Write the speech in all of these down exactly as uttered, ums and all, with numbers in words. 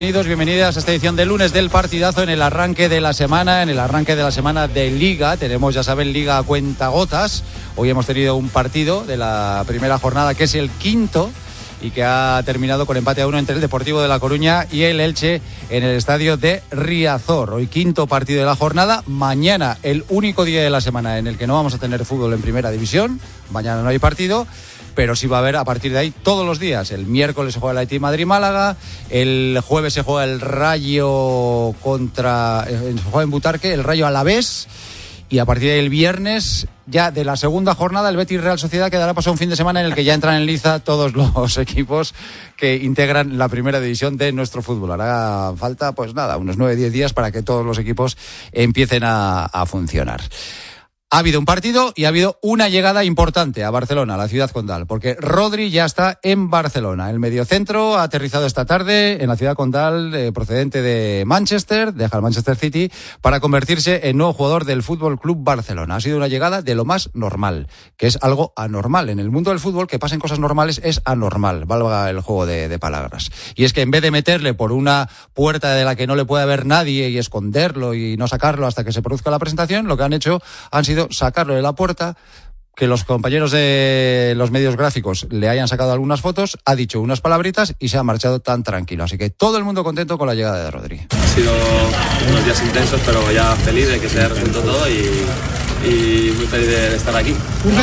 Bienvenidos, bienvenidas a esta edición de lunes del partidazo en el arranque de la semana, en el arranque de la semana de Liga. Tenemos, ya saben, Liga a cuentagotas. Hoy hemos tenido un partido de la primera jornada que es el quinto y que ha terminado con empate a uno entre el Deportivo de La Coruña y el Elche en el estadio de Riazor. Hoy quinto partido de la jornada, mañana el único día de la semana en el que no vamos a tener fútbol en primera división. Mañana no hay partido, pero sí va a haber a partir de ahí todos los días. El miércoles se juega el Athletic Madrid-Málaga, el jueves se juega el Rayo contra, se juega en Butarque, el Rayo Alavés, y a partir del viernes, ya de la segunda jornada, el Betis Real Sociedad, que dará paso a un fin de semana en el que ya entran en liza todos los equipos que integran la primera división de nuestro fútbol. Hará falta, pues nada, unos nueve, diez días para que todos los equipos empiecen a, a funcionar. Ha habido un partido y ha habido una llegada importante a Barcelona, a la ciudad condal, porque Rodri ya está en Barcelona. El mediocentro ha aterrizado esta tarde en la ciudad condal, eh, procedente de Manchester, deja el Manchester City, para convertirse en nuevo jugador del Fútbol Club Barcelona. Ha sido una llegada de lo más normal, que es algo anormal. En el mundo del fútbol, que pasen cosas normales es anormal, valga el juego de, de palabras. Y es que en vez de meterle por una puerta de la que no le puede ver nadie y esconderlo y no sacarlo hasta que se produzca la presentación, lo que han hecho han sido sacarlo de la puerta, que los compañeros de los medios gráficos le hayan sacado algunas fotos, ha dicho unas palabritas y se ha marchado tan tranquilo. Así que todo el mundo contento con la llegada de Rodri. Ha sido unos días intensos, pero ya feliz de que se haya resuelto todo y, y muy feliz de estar aquí.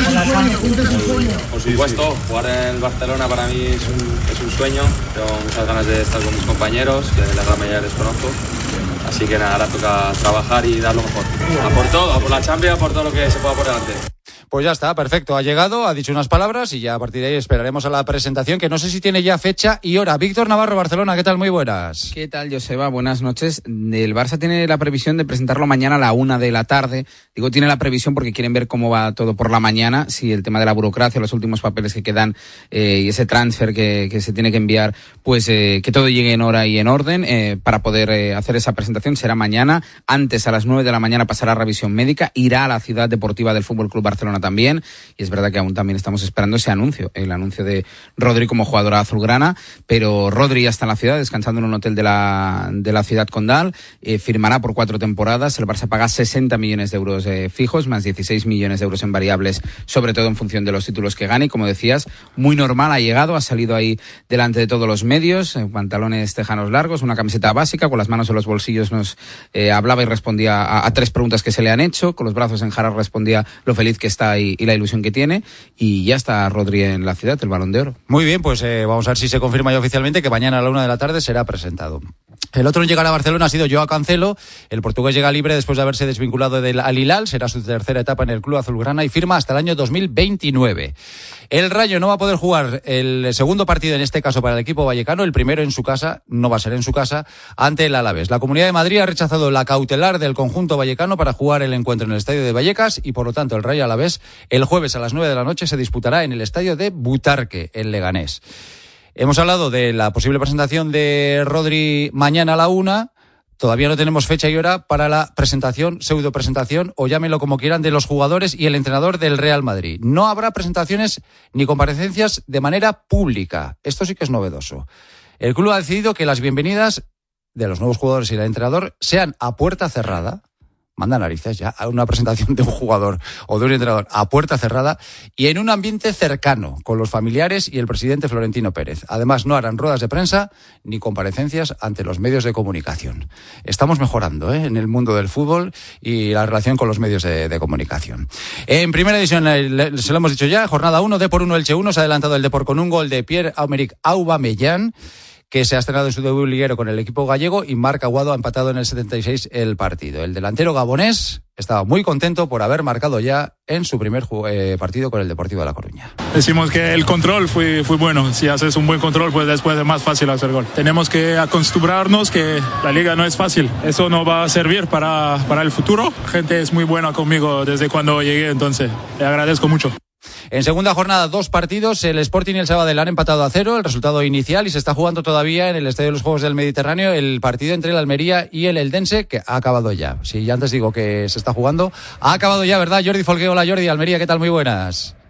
Por supuesto, jugar en el Barcelona para mí es un, es un sueño. Tengo muchas ganas de estar con mis compañeros, que la gran mayoría les conozco. Así que nada, ahora toca trabajar y dar lo mejor. A por todo, a por la Champions, a por todo lo que se pueda por delante. Pues ya está, perfecto. Ha llegado, ha dicho unas palabras y ya a partir de ahí esperaremos a la presentación, que no sé si tiene ya fecha y hora. Víctor Navarro, Barcelona, ¿qué tal? Muy buenas. ¿Qué tal, Joseba? Buenas noches. El Barça tiene la previsión de presentarlo mañana a la una de la tarde. Digo, tiene la previsión porque quieren ver cómo va todo por la mañana, si el tema de la burocracia, los últimos papeles que quedan eh, y ese transfer que, que se tiene que enviar, pues eh, que todo llegue en hora y en orden eh, para poder eh, hacer esa presentación. Será mañana. Antes, a las nueve de la mañana, pasará revisión médica. Irá a la ciudad deportiva del Fútbol Club Barcelona también, y es verdad que aún también estamos esperando ese anuncio, el anuncio de Rodri como jugadora azulgrana, pero Rodri ya está en la ciudad, descansando en un hotel de la de la ciudad condal, eh, firmará por cuatro temporadas, el Barça paga sesenta millones de euros eh, fijos, más dieciséis millones de euros en variables, sobre todo en función de los títulos que gane, y como decías, muy normal, ha llegado, ha salido ahí delante de todos los medios, eh, pantalones tejanos largos, una camiseta básica, con las manos en los bolsillos nos eh, hablaba y respondía a, a tres preguntas que se le han hecho, con los brazos en jarras respondía lo feliz que está y, y la ilusión que tiene, y ya está Rodri en la ciudad, el Balón de Oro. Muy bien, pues eh, vamos a ver si se confirma ya oficialmente que mañana a la una de la tarde será presentado. El otro en llegar a Barcelona ha sido Joao Cancelo. El portugués llega libre después de haberse desvinculado del Al Hilal, será su tercera etapa en el club azulgrana y firma hasta el año dos mil veintinueve. El Rayo no va a poder jugar el segundo partido, en este caso para el equipo vallecano, el primero en su casa, no va a ser en su casa, ante el Alavés. La Comunidad de Madrid ha rechazado la cautelar del conjunto vallecano para jugar el encuentro en el estadio de Vallecas y por lo tanto el Rayo Alavés el jueves a las nueve de la noche se disputará en el estadio de Butarque, en Leganés. Hemos hablado de la posible presentación de Rodri mañana a la una. Todavía no tenemos fecha y hora para la presentación, pseudo presentación, o llámenlo como quieran, de los jugadores y el entrenador del Real Madrid. No habrá presentaciones ni comparecencias de manera pública. Esto sí que es novedoso. El club ha decidido que las bienvenidas de los nuevos jugadores y el entrenador sean a puerta cerrada. Manda narices ya, a una presentación de un jugador o de un entrenador a puerta cerrada y en un ambiente cercano, con los familiares y el presidente Florentino Pérez. Además, no harán ruedas de prensa ni comparecencias ante los medios de comunicación. Estamos mejorando ¿eh? en el mundo del fútbol y la relación con los medios de, de comunicación. En primera división, se lo hemos dicho ya, jornada uno, Depor uno, Elche uno, se ha adelantado el Depor con un gol de Pierre-Emerick Aubameyang, que se ha estrenado en su debut liguero con el equipo gallego, y Marc Aguado ha empatado en el setenta y seis el partido. El delantero gabonés estaba muy contento por haber marcado ya en su primer eh, partido con el Deportivo de La Coruña. Decimos que el control fue, fue bueno. Si haces un buen control, pues después es más fácil hacer gol. Tenemos que acostumbrarnos que la liga no es fácil. Eso nos va a servir para, para el futuro. La gente es muy buena conmigo desde cuando llegué, entonces le agradezco mucho. En segunda jornada, dos partidos. El Sporting y el Sabadell han empatado a cero, el resultado inicial, y se está jugando todavía en el Estadio de los Juegos del Mediterráneo el partido entre el Almería y el Eldense, que ha acabado ya. Si ya antes digo que se está jugando, ha acabado ya, ¿verdad? Jordi Folgué, hola Jordi, Almería, ¿qué tal? Muy buenas.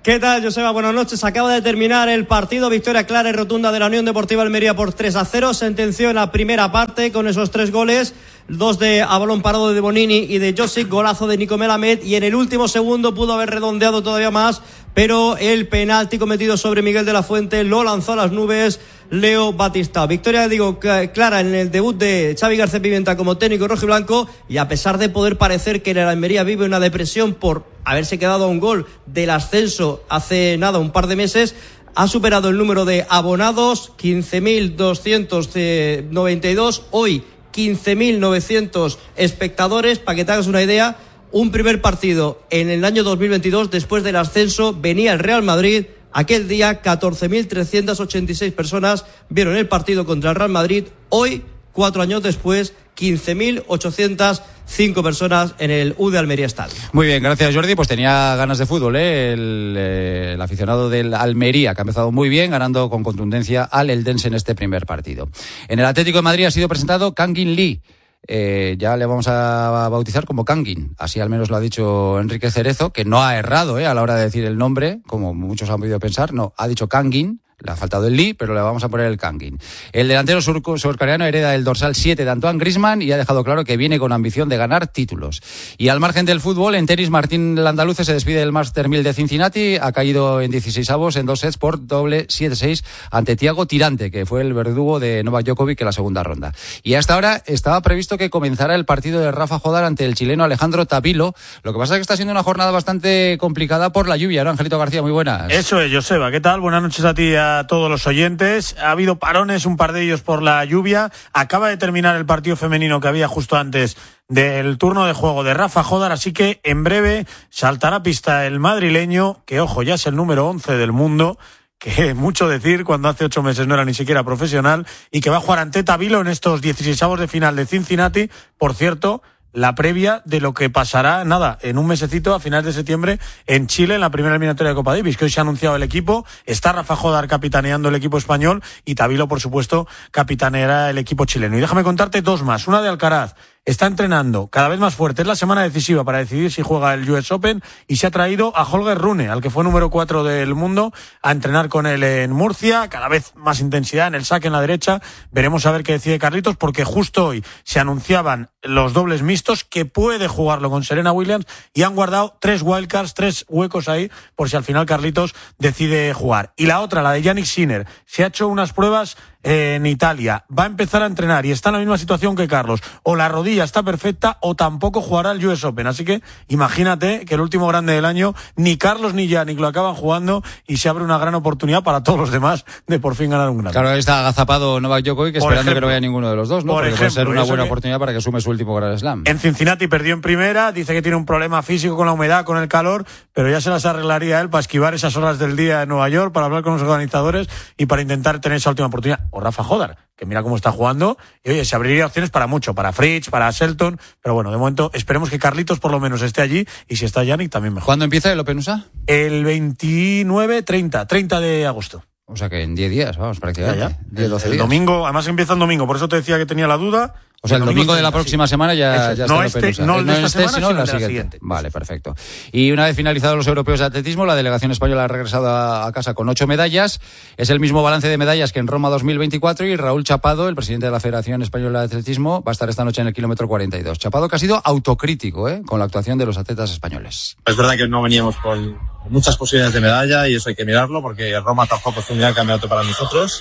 ¿Qué tal, Joseba? Buenas noches. Acaba de terminar el partido. Victoria clara y rotunda de la Unión Deportiva Almería por tres a cero. Sentenció en la primera parte con esos tres goles. Dos de a balón parado de Bonini y de Josic, golazo de Nico Melamed, y en el último segundo pudo haber redondeado todavía más, pero el penalti cometido sobre Miguel de la Fuente lo lanzó a las nubes Leo Batista. Victoria, digo, clara en el debut de Xavi García Pimienta como técnico rojiblanco, y a pesar de poder parecer que el Almería vive una depresión por haberse quedado a un gol del ascenso hace nada, un par de meses, ha superado el número de abonados, quince mil doscientos noventa y dos, hoy quince mil novecientos espectadores, para que te hagas una idea. Un primer partido en el año dos mil veintidós, después del ascenso, venía el Real Madrid. Aquel día catorce mil trescientas ochenta y seis personas vieron el partido contra el Real Madrid. Hoy, cuatro años después, quince mil ochocientas cinco personas en el U de Almería Estadio. Muy bien, gracias, Jordi. Pues tenía ganas de fútbol, ¿eh? El, eh, el aficionado del Almería, que ha empezado muy bien, ganando con contundencia al Eldense en este primer partido. En el Atlético de Madrid ha sido presentado Kangin Lee. Eh, ya le vamos a bautizar como Kangin, así al menos lo ha dicho Enrique Cerezo, que no ha errado, ¿eh? A la hora de decir el nombre, como muchos han podido pensar. No, ha dicho Kangin. Le ha faltado el Lee, pero le vamos a poner el Kangin. El delantero sur- surcoreano hereda el dorsal siete de Antoine Griezmann y ha dejado claro que viene con ambición de ganar títulos. Y al margen del fútbol, en tenis, Martín Landaluce se despide del Master mil de Cincinnati. Ha caído en dieciseisavos en dos sets por doble siete seis ante Thiago Tirante, que fue el verdugo de Novak Djokovic en la segunda ronda. Y hasta ahora estaba previsto que comenzara el partido de Rafa Jodar ante el chileno Alejandro Tabilo. Lo que pasa es que está siendo una jornada bastante complicada por la lluvia, ¿no, Angelito García? Muy buenas. Eso es, Joseba. ¿Qué tal? Buenas noches a ti y a a todos los oyentes. Ha habido parones, un par de ellos por la lluvia. Acaba de terminar el partido femenino que había justo antes del turno de juego de Rafa Jodar, así que en breve saltará a pista el madrileño, que ojo, ya es el número once del mundo, que mucho decir cuando hace ocho meses no era ni siquiera profesional, y que va a jugar ante Tabilo en estos dieciseisavos de final de Cincinnati. Por cierto, la previa de lo que pasará, nada, en un mesecito, a finales de septiembre, en Chile, en la primera eliminatoria de Copa Davis, que hoy se ha anunciado el equipo. Está Rafa Jodar capitaneando el equipo español y Tabilo, por supuesto, capitaneará el equipo chileno. Y déjame contarte dos más. Una de Alcaraz. Está entrenando cada vez más fuerte. Es la semana decisiva para decidir si juega el U S Open y se ha traído a Holger Rune, al que fue número cuatro del mundo, a entrenar con él en Murcia. Cada vez más intensidad en el saque en la derecha. Veremos a ver qué decide Carlitos, porque justo hoy se anunciaban los dobles mixtos, que puede jugarlo con Serena Williams, y han guardado tres wildcards, tres huecos ahí, por si al final Carlitos decide jugar. Y la otra, la de Yannick Sinner, se ha hecho unas pruebas en Italia, va a empezar a entrenar y está en la misma situación que Carlos. O la rodilla está perfecta o tampoco jugará el U S Open. Así que imagínate que el último grande del año ni Carlos ni Yannick lo acaban jugando y se abre una gran oportunidad para todos los demás de por fin ganar un grande. Claro, está agazapado Novak Djokovic esperando ejemplo, que no vaya ninguno de los dos, ¿no? Por Porque ejemplo, puede ser una buena que... oportunidad para que sume su último Grand Slam. En Cincinnati perdió en primera, dice que tiene un problema físico con la humedad, con el calor, pero ya se las arreglaría él para esquivar esas horas del día en Nueva York, para hablar con los organizadores y para intentar tener esa última oportunidad. O Rafa Jodar, que mira cómo está jugando, y oye, se abriría opciones para mucho, para Fritz, para Shelton, pero bueno, de momento esperemos que Carlitos por lo menos esté allí, y si está Yannick también mejor. ¿Cuándo empieza el Open U S A? El veintinueve, treinta, treinta de agosto. O sea que en diez días, vamos, prácticamente. Ya, ya. diez, doce el, el días. domingo, además empieza el domingo, por eso te decía que tenía la duda. O sea, el, el domingo, domingo de la próxima sí. semana ya, ya no está este, el Open U S A. No, no de esta este, semana, sino la de siguiente. la siguiente. Vale, perfecto. Y una vez finalizados los europeos de atletismo, la delegación española ha regresado a, a casa con ocho medallas. Es el mismo balance de medallas que en Roma dos mil veinticuatro, y Raúl Chapado, el presidente de la Federación Española de Atletismo, va a estar esta noche en el kilómetro cuarenta y dos. Chapado, que ha sido autocrítico, ¿eh?, con la actuación de los atletas españoles. Es verdad que no veníamos con muchas posibilidades de medalla, y eso hay que mirarlo, porque Roma tampoco fue un gran campeonato para nosotros,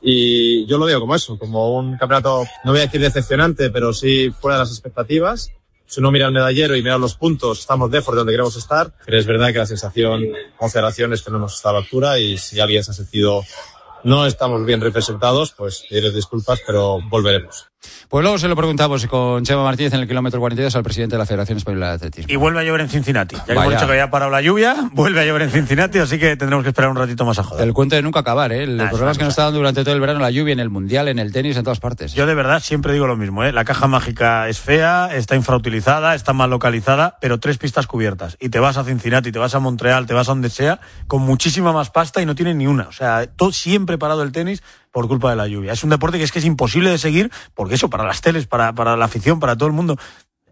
y yo lo veo como eso, como un campeonato, no voy a decir decepcionante, pero sí fuera de las expectativas. Si uno mira el medallero y mira los puntos, estamos de donde queremos estar, pero es verdad que la sensación con federación es que no hemos estado a la altura, y si alguien se ha sentido no estamos bien representados, pues pedirles disculpas, pero volveremos. Pues luego se lo preguntamos con Chema Martínez en el kilómetro cuarenta y dos al presidente de la Federación Española de Atletismo. Y vuelve a llover en Cincinnati. Ya que Vaya. hemos dicho que había parado la lluvia, vuelve a llover en Cincinnati, así que tendremos que esperar un ratito más a joder. El cuento de nunca acabar, ¿eh? El nah, problema es que nos está dando durante todo el verano la lluvia en el Mundial, en el tenis, en todas partes. Yo de verdad siempre digo lo mismo, ¿eh? La caja mágica es fea, está infrautilizada, está mal localizada, pero tres pistas cubiertas. Y te vas a Cincinnati, te vas a Montreal, te vas a donde sea, con muchísima más pasta y no tienen ni una. O sea, todo siempre parado el tenis por culpa de la lluvia. Es un deporte que es que es imposible de seguir, porque eso, para las teles, para, para la afición, para todo el mundo,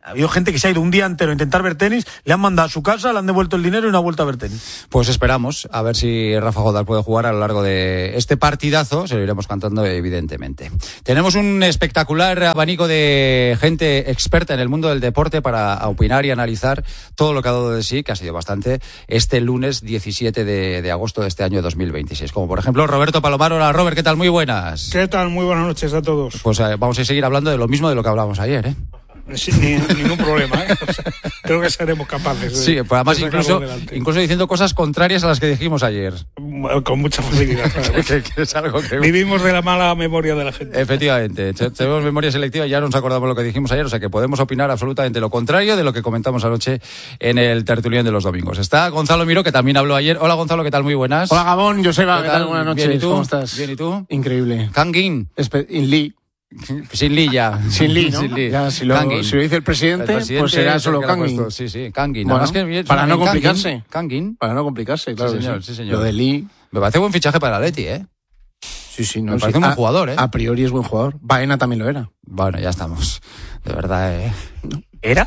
Ha habido gente que se ha ido un día entero a intentar ver tenis, le han mandado a su casa, le han devuelto el dinero y no ha vuelto a ver tenis. Pues esperamos a ver si Rafa Jodar puede jugar a lo largo de este partidazo, se lo iremos cantando evidentemente. Tenemos un espectacular abanico de gente experta en el mundo del deporte para opinar y analizar todo lo que ha dado de sí, que ha sido bastante, este lunes diecisiete de, de agosto de este año dos mil veintiséis. Como por ejemplo Roberto Palomar. Hola Robert, ¿qué tal? Muy buenas. ¿Qué tal? Muy buenas noches a todos. Pues eh, vamos a seguir hablando de lo mismo de lo que hablábamos ayer, ¿eh? Sin ni, ningún problema, ¿eh? O sea, creo que seremos capaces de, sí, pues además de incluso, incluso diciendo cosas contrarias a las que dijimos ayer. Con mucha facilidad. Claro. que, que es algo que... Vivimos de la mala memoria de la gente. Efectivamente, tenemos memoria selectiva y ya no nos acordamos lo que dijimos ayer, o sea que podemos opinar absolutamente lo contrario de lo que comentamos anoche en el tertulión de los domingos. Está Gonzalo Miró, que también habló ayer. Hola Gonzalo, ¿qué tal? Muy buenas. Hola Gabón, Joseba, ¿qué, ¿qué tal? Buenas noches. Bien, ¿y tú? ¿Cómo estás? Bien, ¿y tú? Increíble. Kangin. Espe- in Lee. Sin Li ya. Sin Li, ¿no? Sin Li. Ya, si, lo, si lo dice el presidente, el presidente pues será solo Kangin. Sí, sí, Kangin. Bueno, que para no complicarse. Kangin. Para no complicarse, claro. Sí, señor, sí. sí, señor. Lo de Lee. Me parece buen fichaje para el Atleti, ¿eh? Sí, sí, no. Me sí. parece un buen jugador, ¿eh? A priori es buen jugador. Baena también lo era. Bueno, ya estamos. De verdad, ¿eh? ¿Era?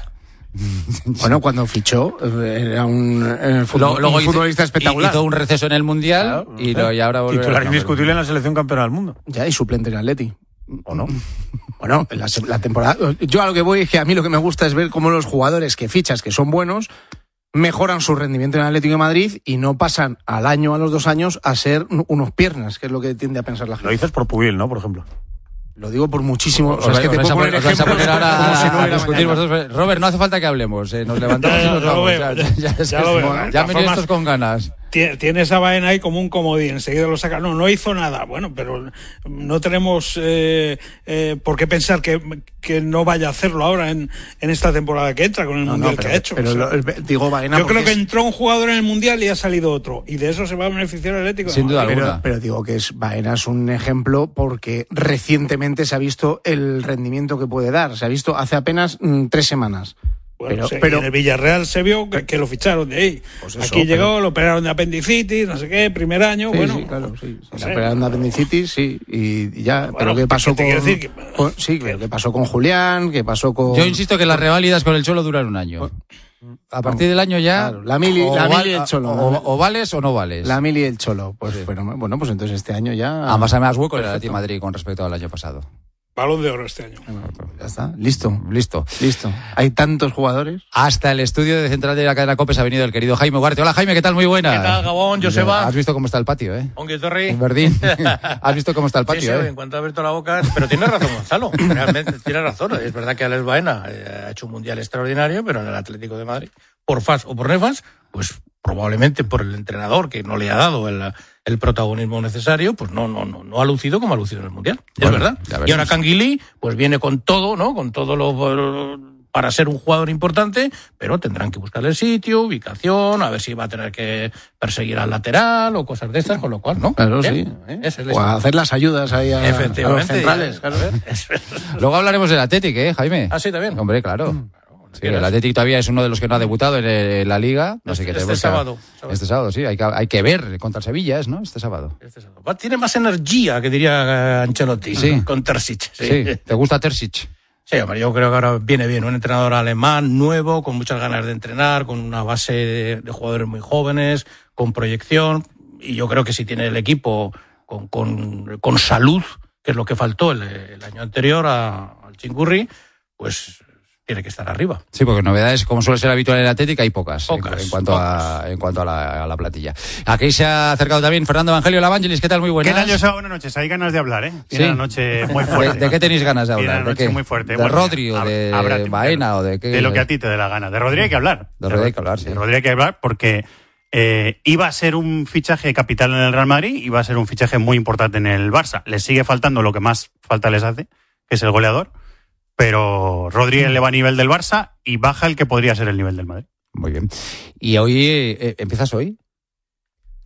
Bueno, cuando fichó era un, eh, fútbol, luego un hizo, futbolista espectacular. Hizo un receso en el Mundial, claro, y, lo, y ahora volverá. Titular indiscutible en la selección campeona del mundo. Ya, y suplente en Atleti. ¿O no? Bueno, la, la temporada... Yo a lo que voy es que a mí lo que me gusta es ver cómo los jugadores que fichas, que son buenos, mejoran su rendimiento en el Atlético de Madrid y no pasan al año, a los dos años, a ser unos piernas, que es lo que tiende a pensar la gente. Lo dices por Pubil, ¿no? Por ejemplo. Lo digo por muchísimo. O sea, es que te puedo poner ejemplos ahora si no a discutir vosotros. Robert, no hace falta que hablemos. Eh. Nos levantamos y nos vamos. Ya, ya, ya, ya lo veo. Ya me estos con ganas. Tiene esa Baena ahí como un comodín. Enseguida lo saca. No, no hizo nada. Bueno, pero no tenemos eh, eh, por qué pensar que, que no vaya a hacerlo ahora en, en esta temporada que entra con el no, Mundial no, pero, que ha hecho. Pero, o sea, lo, digo Baena. Yo creo que es... entró un jugador en el Mundial y ha salido otro. Y de eso se va a beneficiar el Atlético. Sin duda alguna. Pero, pero digo que es, Baena es un ejemplo porque recientemente se ha visto el rendimiento que puede dar. Se ha visto hace apenas mm, tres semanas. Bueno, pero, sí, pero en el Villarreal se vio que, que lo ficharon de ahí. Pues eso, aquí llegó, pero... lo operaron de apendicitis, no sé qué, primer año, sí, bueno. Sí, claro, sí. No sí. sé. Lo operaron de apendicitis, sí, y ya. Bueno, pero ¿qué pasó con, que... con... Sí, pero ¿qué pasó con Julián? ¿Qué pasó con...? Yo insisto que las reválidas con el Cholo duran un año. A partir del año ya... Claro, la mili, la mili y el Cholo. O, o vales o no vales. La mili y el Cholo. Pues sí. bueno, bueno, pues entonces este año ya... Además hay más hueco en el Atlético de Madrid con respecto al año pasado. Balón de oro este año. Ya está, listo. Listo. Listo. Hay tantos jugadores. Hasta el estudio de central de la cadena COPE se ha venido el querido Jaime Ugarte. Hola Jaime, ¿qué tal? Muy buena. ¿Qué tal, Gabón? Joseba. ¿Has visto cómo está el patio, eh? Ongue Torri. En Verdín. ¿Has visto cómo está el patio, sí, sí, eh? En cuanto ha abierto la boca... Pero tiene razón Gonzalo. Realmente tiene razón. Es verdad que Alex Baena eh, ha hecho un mundial extraordinario, pero en el Atlético de Madrid, por fans o por nefans, pues probablemente por el entrenador que no le ha dado el, el protagonismo necesario, pues no, no, no, no ha lucido como ha lucido en el Mundial. Bueno, es verdad. Y ahora Canguilí, pues viene con todo, ¿no? Con todo lo, para ser un jugador importante, pero tendrán que buscarle el sitio, ubicación, a ver si va a tener que perseguir al lateral o cosas de estas, con lo cual, ¿no? Claro, ¿Bien? sí. ¿Eh? Es el o a hacer las ayudas ahí a, Efectivamente, a los centrales. Ya, claro. Luego hablaremos del Atlético, ¿eh, Jaime? Ah, sí, también. Hombre, claro. Mm. Sí, el Atlético todavía es uno de los que no ha debutado en, el, en la Liga. No este, sé qué este sábado, sábado. Este sábado, sí. Hay que, hay que ver contra el Sevilla, ¿es, no? Este sábado. Este sábado. Tiene más energía, que diría Ancelotti, sí. Con Terzic. Sí. sí. ¿Te gusta Terzic? Sí, hombre, yo creo que ahora viene bien. Un entrenador alemán, nuevo, con muchas ganas de entrenar, con una base de, de jugadores muy jóvenes, con proyección. Y yo creo que si tiene el equipo con, con, con salud, que es lo que faltó el, el año anterior a, al Chingurri, pues... tiene que estar arriba. Sí, porque novedades, como suele ser habitual en la Atlética, hay pocas, pocas en, en cuanto, pocas. A, en cuanto a, la, a la plantilla. Aquí se ha acercado también Fernando Evangelio Lavangelis. ¿Qué tal? Muy buenas. ¿Qué tal, Joseba? Buenas noches. Hay ganas de hablar, ¿eh? Tiene sí. una noche muy fuerte. ¿De, ¿De qué tenéis ganas de hablar? Tiene una noche ¿De qué? muy fuerte. ¿De bueno, Rodri o de habrá, Baena o de qué? De lo que a ti te dé la gana. De Rodri hay que hablar. De Rodri hay que hablar, sí. De Rodri hay que hablar porque eh, iba a ser un fichaje capital en el Real Madrid, iba a ser un fichaje muy importante en el Barça. Les sigue faltando lo que más falta les hace, que es el goleador. Pero Rodri eleva a nivel del Barça y baja el que podría ser el nivel del Madrid. Muy bien. ¿Y hoy eh, empiezas hoy?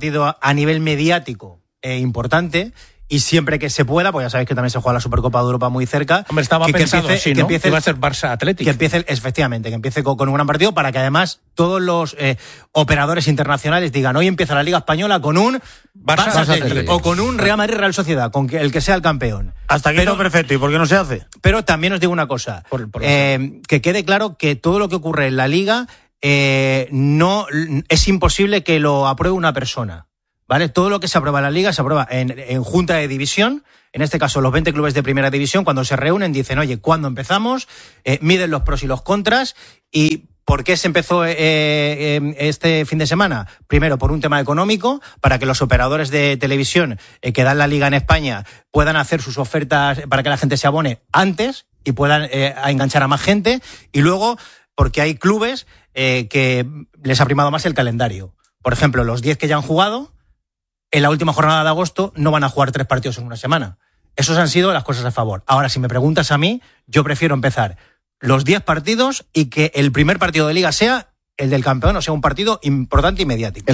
partido a, a nivel mediático eh, importante. y siempre que se pueda, pues ya sabéis que también se juega la Supercopa de Europa muy cerca. Hombre, estaba que, pensado que empiece, así, ¿no? que empiece Iba a ser Barça Atlético. Que empiece, efectivamente, que empiece con, con un gran partido para que además todos los eh, operadores internacionales digan, hoy empieza la Liga Española con un Barça, Barça Atlético, Atlético o con un Real Madrid Real Sociedad, con que, el que sea el campeón. Hasta aquí todo perfecto. ¿Y por qué no se hace? Pero también os digo una cosa, por, por eh, que quede claro que todo lo que ocurre en la Liga eh, no es imposible que lo apruebe una persona. ¿Vale? Todo lo que se aprueba en la Liga se aprueba en, en Junta de División. En este caso, los veinte clubes de Primera División, cuando se reúnen, dicen, oye, ¿cuándo empezamos? Eh, miden los pros y los contras. ¿Y por qué se empezó eh, eh, este fin de semana? Primero, por un tema económico, para que los operadores de televisión eh, que dan la Liga en España puedan hacer sus ofertas para que la gente se abone antes y puedan eh, enganchar a más gente. Y luego, porque hay clubes eh, que les ha primado más el calendario. Por ejemplo, los diez que ya han jugado, en la última jornada de agosto no van a jugar tres partidos en una semana. Esas han sido las cosas a favor. Ahora, si me preguntas a mí, yo prefiero empezar los diez partidos y que el primer partido de Liga sea el del campeón, o sea, un partido importante y mediático. El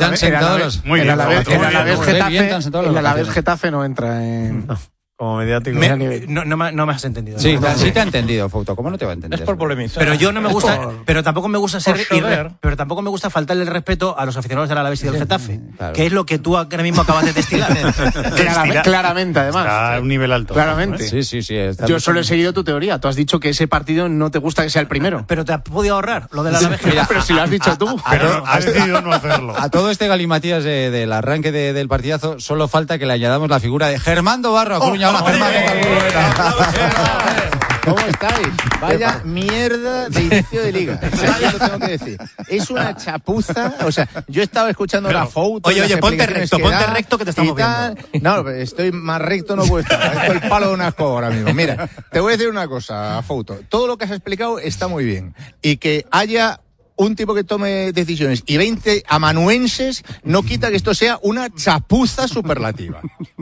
Alavés Getafe no entra en... No. Como mediático. Me, no, no, me, no me has entendido. Sí, ¿no? sí te ha entendido, Fouto. ¿Cómo no te va a entender? Es por polemizar. Pero yo no me gusta, por, pero tampoco me gusta ser irre, pero tampoco me gusta faltarle el respeto a los aficionados del Alavés y del Getafe, claro. Que es lo que tú ahora mismo acabas de destilar. claramente, claramente, además. Está a un nivel alto. Claramente. Sí, sí, sí. Yo solo he seguido tu teoría. Tú has dicho que ese partido no te gusta que sea el primero. Pero te has podido ahorrar lo del Alavés. Mira, pero si lo has dicho a, tú. A, a, pero has decidido no hacerlo. A todo este galimatías de, del arranque de, del partidazo, solo falta que le añadamos la figura de Germando Barro. Oh, Coruña, hola, oh, Germán. ¿Cómo estáis? Vaya mierda de inicio de liga. Yo lo tengo que decir. Es una chapuza. O sea, yo estaba escuchando la foto. Oye, oye, ponte recto, ponte recto que te estamos viendo. No, estoy más recto, no puedo estar. Estoy el palo de una escoba ahora mismo. Mira, te voy a decir una cosa, Fouto. Todo lo que has explicado está muy bien. Y que haya un tipo que tome decisiones y veinte amanuenses no quita que esto sea una chapuza superlativa.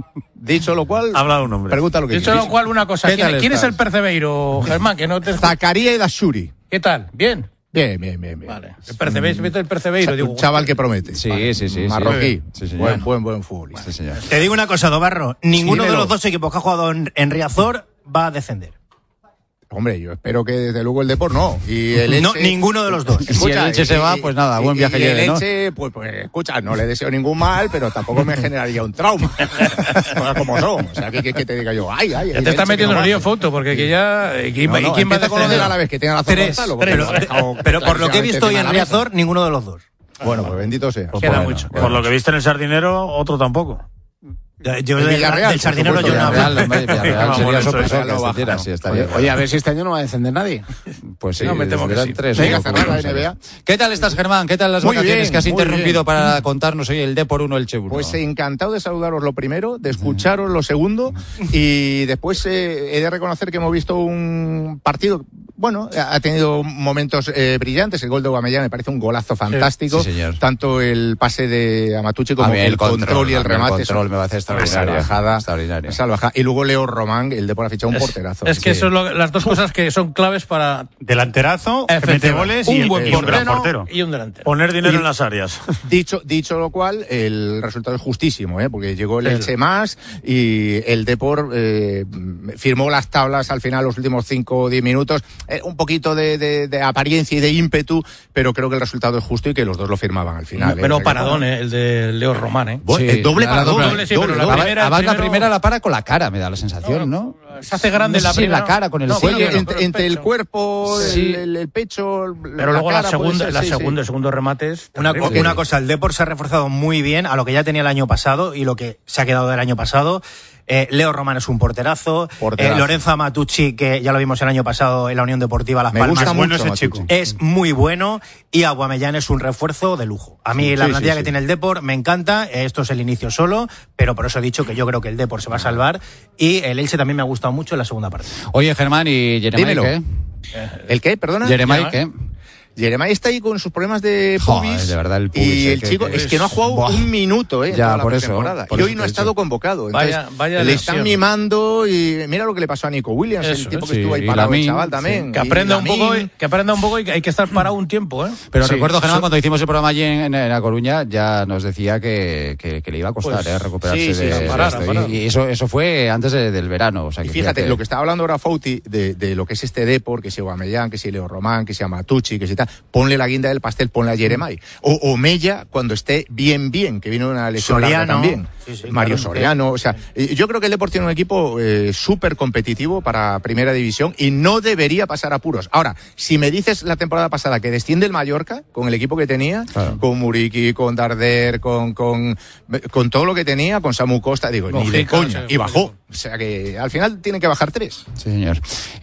Dicho lo cual, habla un hombre. Pregunta lo que Dicho quieras. lo cual, una cosa. ¿Quién, ¿quién es el Percebeiro, Germán? Que no te... Zacarías Dashuri. ¿Qué tal? ¿Bien? Bien, bien, bien. bien. Vale. El Percebeiro, el Percebeiro. Un chaval que promete. Sí, vale. sí, sí. Marroquí. Sí, sí, buen, buen, buen futbolista. Sí, señor. Te digo una cosa, Dobarro. Ninguno sí, de los dos equipos que ha jugado en, en Riazor va a descender. Hombre, yo espero que desde luego el Depor no. Y el Elche, no, ninguno de los dos. Escucha, si el Elche se va, pues nada, buen viaje y, y el lleve, ¿no? Elche, pues, pues escucha, no le deseo ningún mal, pero tampoco me generaría un trauma. Cosas como son. O sea, que, que, que te diga yo, ay, ay. Ya te estás metiendo en el lío, Foto, porque que ya... ¿Quién, no, no, ¿y quién va a con lo del Alavés, que tenga razón Tres, Gonzalo, tres, pero, pero por lo que he visto hoy en Riazor, ninguno de los dos. Bueno, pues bendito sea. Queda bueno, mucho. Por lo que viste en el Sardinero, otro tampoco. Yo del, del Sardinero yo no hablo. Villarreal sería sorpresa que lo descendiera, baja, sí, estaría. Oye, a ver si este año no va a descender nadie. Pues sí, No, me temo que sí. tres. Venga, ¿no? cerrar la N B A. ¿Qué tal estás, Germán? ¿Qué tal las Muy vacaciones bien, que has muy interrumpido bien. para contarnos hoy el Depor uno, Elche uno? Pues eh, encantado de saludaros lo primero, de escucharos lo segundo y después eh, he de reconocer que hemos visto un partido, bueno, ha tenido momentos eh, brillantes. El gol de Aubameyang me parece un golazo fantástico. Sí, señor. Tanto el pase de Amatucci como A mí el, control, control y el remate. El control me parece extraordinario. Salvajada, extraordinario. salvajada. Y luego Leo Román, el Depor ha fichado un Es, porterazo. es que Sí. son lo, las dos cosas que son claves para... Delanterazo, que mete goles un y, buen y un gran portero portero. y un delantero. Poner dinero Y- en las áreas. Dicho, dicho lo cual, el resultado es justísimo, ¿eh? Porque llegó el Sí. Elche más y el Depor eh, firmó las tablas al final los últimos cinco o diez minutos. Eh, un poquito de, de, de apariencia y de ímpetu, pero creo que el resultado es justo y que los dos lo firmaban al final. Menos ¿eh? paradón, eh, el de Leo Román, ¿eh? Bueno, Sí, el doble la paradón. doble, doble, sí, doble, pero la doble. primera- Además, la primero- primera la para con la cara, me da la sensación, ¿no? Se hace grande No la sé si en primera. la cara, con el No, cuello, bueno, Sí, pero- entre, pero entre el pecho. cuerpo, Sí. el, el, el pecho, Pero luego la cara, puede segunda, ser, la sí, sí. segunda, el segundo remate es Una, terrible. una cosa, el Depor se ha reforzado muy bien a lo que ya tenía el año pasado y lo que se ha quedado del año pasado. Eh, Leo Román es un porterazo. Porterazo. Eh, Lorenzo Amatucci, que ya lo vimos el año pasado en la Unión Deportiva Las Me Palmas. gusta bueno mucho ese Matucci. chico. Es muy bueno y Aubameyang es un refuerzo de lujo. A mí Sí, la sí, plantilla sí, que sí. tiene el Depor me encanta. Esto es el inicio solo, pero por eso he dicho que yo creo que el Depor se va a salvar y el Elche también me ha gustado mucho en la segunda parte. Oye, Germán, ¿y Jeremai Dímelo. qué? ¿El qué? Perdona. Jeremai, ¿qué? Jeremai está ahí con sus problemas de pubis. Joder, de verdad, el pubis, y eh, el que- chico que es es- que no ha jugado Buah. un minuto, ¿eh? en Ya, toda la por eso, pretemporada. por Y eso hoy te no ha he estado dicho. convocado. Entonces, Vaya- vaya le están lesión. mimando y mira lo que le pasó a Nico Williams, Eso, el tipo que sí, estuvo ahí y parado, el Lamine, chaval también. Que y aprenda un Lamine. poco, y- que aprenda un poco y que hay que estar parado un tiempo, ¿eh? Pero Sí, recuerdo, Germán, eso- cuando hicimos el programa allí en, en La Coruña, ya nos decía que, que, que le iba a costar Pues, eh, recuperarse sí, sí, de, sí, de parar, esto. parar. Y, y eso, eso fue antes de- del verano. O sea, Y que fíjate, fíjate, lo que estaba hablando ahora Fouti de, de lo que es este Depor, que si Aubameyang, que si Leo Román, que si Matucci, que si tal, ponle la guinda del pastel, ponle a Jeremai. O, o Mella cuando esté bien, bien, que vino de una lesión larga Soriano. también. Sí, sí, Mario claro. Soriano, o sea, eh, yo creo que el Depor tiene un equipo eh, súper competitivo para Primera División y no debería pasar apuros. Ahora, si me dices la temporada pasada que desciende el Mallorca, con el equipo que tenía, Claro. con Muriqui, con Darder, con, con, con todo lo que tenía, con Samu Costa, digo, ni de Mojica, coña, sí, y bajó. O sea que al final tiene que bajar tres. Sí, señor.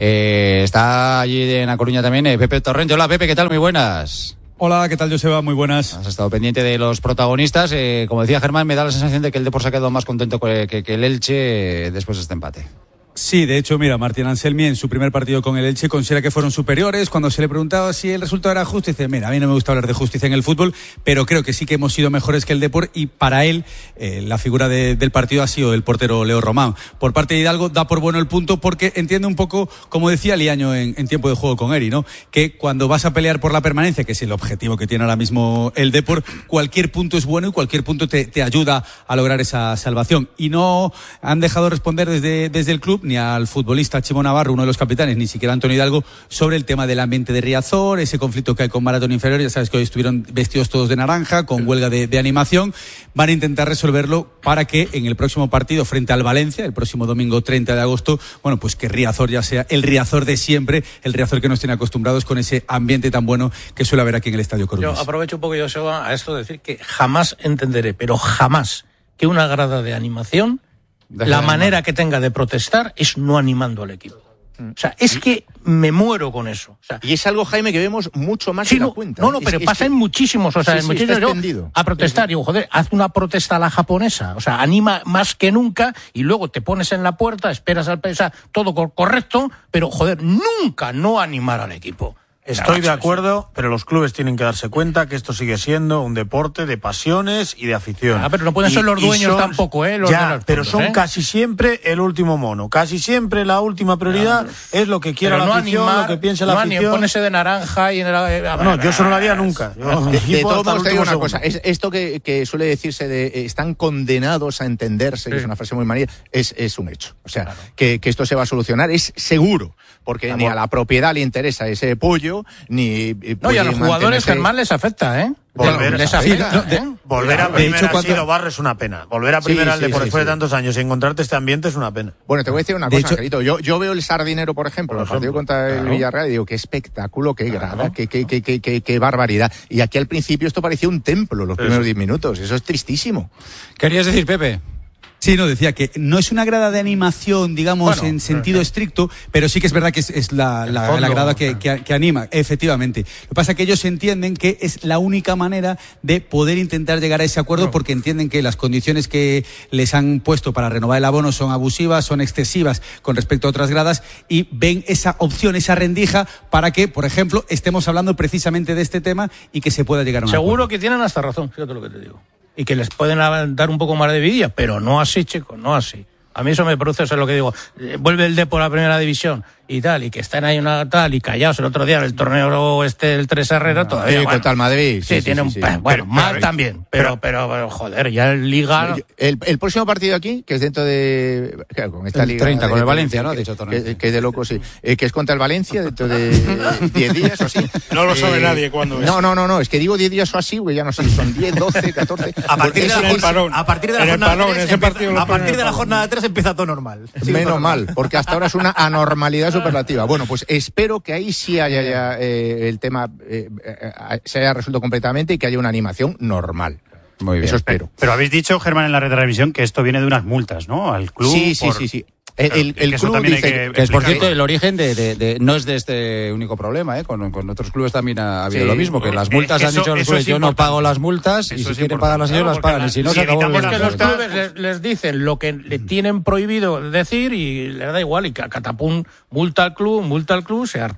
Eh, está allí en La Coruña también eh, Pepe Torrente. Hola, Pepe, ¿qué tal? Muy buenas. Hola, ¿qué tal, Joseba? Muy buenas. Has estado pendiente de los protagonistas. Eh, como decía Germán, me da la sensación de que el Depor se ha quedado más contento que, que- que el Elche eh, después de este empate. Sí, de hecho, mira, Martín Anselmi en su primer partido con el Elche considera que fueron superiores. Cuando se le preguntaba si el resultado era justo, dice, mira, a mí no me gusta hablar de justicia en el fútbol, pero creo que sí que hemos sido mejores que el Depor y para él eh, la figura de- del partido ha sido el portero Leo Román. Por parte de Hidalgo da por bueno el punto porque entiende un poco, como decía Liaño en, en tiempo de juego con Eri, ¿no? Que cuando vas a pelear por la permanencia, que es el objetivo que tiene ahora mismo el Depor, cualquier punto es bueno y cualquier punto te, te ayuda a lograr esa salvación. Y no han dejado responder desde, desde el club ni al futbolista Chimo Navarro, uno de los capitanes, ni siquiera Antonio Hidalgo, sobre el tema del ambiente de Riazor, ese conflicto que hay con Maratón Inferior. Ya sabes que hoy estuvieron vestidos todos de naranja, con huelga de, de animación. Van a intentar resolverlo para que en el próximo partido frente al Valencia, el próximo domingo treinta de agosto, bueno, pues que Riazor ya sea el Riazor de siempre, el Riazor que nos tiene acostumbrados con ese ambiente tan bueno que suele haber aquí en el Estadio Yo Coruñés. aprovecho un poco, Joseba, a esto de decir que jamás entenderé, pero jamás, que una grada de animación, Deja la de manera que tenga de protestar es no animando al equipo. O sea, es que me muero con eso. O sea, Y es algo, Jaime, que vemos mucho más sí, de la no, cuenta. no, no, Es- pero es pasa que- en muchísimos, o sea, Sí, en sí, muchísimos, está yo, extendido. a protestar, digo, joder, haz una protesta a la japonesa, o sea, anima más que nunca y luego te pones en la puerta, esperas al pesa, todo cor- correcto, pero joder, nunca no animar al equipo. Estoy de acuerdo, pero los clubes tienen que darse cuenta que esto sigue siendo un deporte de pasiones y de afición. Ah, pero no pueden Y- ser los y dueños son- tampoco, ¿eh? Los ya, de los pero puntos, son ¿eh? casi siempre el último mono. Casi siempre la última prioridad es lo que quiera Pero la no afición, animar, lo que piense no la ani- afición. ponerse de naranja y en el, a ver, No, yo eso no lo haría nunca. Yo- De, de equipo todos hasta el modos, te digo último una segundo. cosa. Es, esto que, que suele decirse de eh, están condenados a entenderse, que es una frase muy manía, es, es un hecho. O sea, que, que esto se va a solucionar es seguro. Porque ni a la propiedad le interesa ese pollo, ni. eh, No, y a puede los jugadores, mantenerse- Germán, les afecta, ¿eh? Volver, les sí, afecta, no, de- ¿eh? volver a De primera hecho, cuando- así, Barro es una pena. Volver a Sí, primera al sí, Depor sí, después sí. de tantos años y encontrarte este ambiente es una pena. Bueno, te voy a decir una De cosa, hecho- Angelito. Yo, yo veo el Sardinero, por ejemplo, Por el partido ejemplo, contra el claro. Villarreal, y digo, qué espectáculo, qué grada, qué, qué, qué, qué, qué, qué barbaridad. Y aquí al principio esto parecía un templo, los Eso. primeros diez minutos. Eso es tristísimo. ¿Querías decir, Pepe? Sí, no, decía que no es una grada de animación, digamos, Bueno, en sentido estricto, pero sí que es verdad que es, es la, la, fondo, la grada que, que, que anima, efectivamente. Lo que pasa es que ellos entienden que es la única manera de poder intentar llegar a ese acuerdo porque entienden que las condiciones que les han puesto para renovar el abono son abusivas, son excesivas con respecto a otras gradas y ven esa opción, esa rendija para que, por ejemplo, estemos hablando precisamente de este tema y que se pueda llegar a un acuerdo. Seguro que tienen hasta razón, fíjate lo que te digo. Y que les pueden dar un poco más de vidilla, pero no así, chicos, no así. A mí eso me produce, eso es lo que digo. Eh, vuelve el Depor a la primera división y tal, y que están ahí una tal, y callados el otro día en el torneo este, el Tres Herrera, todavía. Sí, bueno, contra el Madrid. Sí, Sí, sí, tiene sí, un. sí. Bueno, Pero- mal pero- también, pero, pero, pero, joder, ya el Liga. El, el próximo partido aquí, que es dentro de. Claro, con esta El liga. treinta, de- con el de- Valencia, ¿no? Ha que- dicho Torrente. Que, que es de loco, sí. Eh, que es contra el Valencia dentro de diez días o así. No lo sabe Eh, nadie cuándo es. No, no, no, no. Es que digo diez días o así, güey, ya no sé si son diez, doce, catorce. A partir de Es- la en el es- parón. A partir de la En el jornada parón, tres ese empieza- partido lo a ponen en partir el de la parón. jornada tres empieza todo normal. Sí, Menos todo normal. mal, porque hasta ahora es una anormalidad superlativa. Bueno, pues espero que ahí sí haya ya, eh, el tema eh, eh, se haya resuelto completamente y que haya una animación normal. Muy bien. Eso espero. Pero habéis dicho, Germán, en la retransmisión que esto viene de unas multas, ¿no? Al club. Sí, sí, por- sí, sí. El, el- que el eso club también hay dice que Que es, por explicarlo. cierto, el origen de, de- de- no es de este único problema, ¿eh? Con, con otros clubes también ha habido Sí. lo mismo, que las Eh, multas han eso- dicho los eso clubes, es yo no importante. pago las multas y Eso si es quieren importante. pagar las ellos Claro, las porque pagan y si no si se acabó el evitamos Es que los Multas. clubes les, les dicen lo que le tienen prohibido decir y les da igual y que a catapum multa al club, multa al club, se hartan.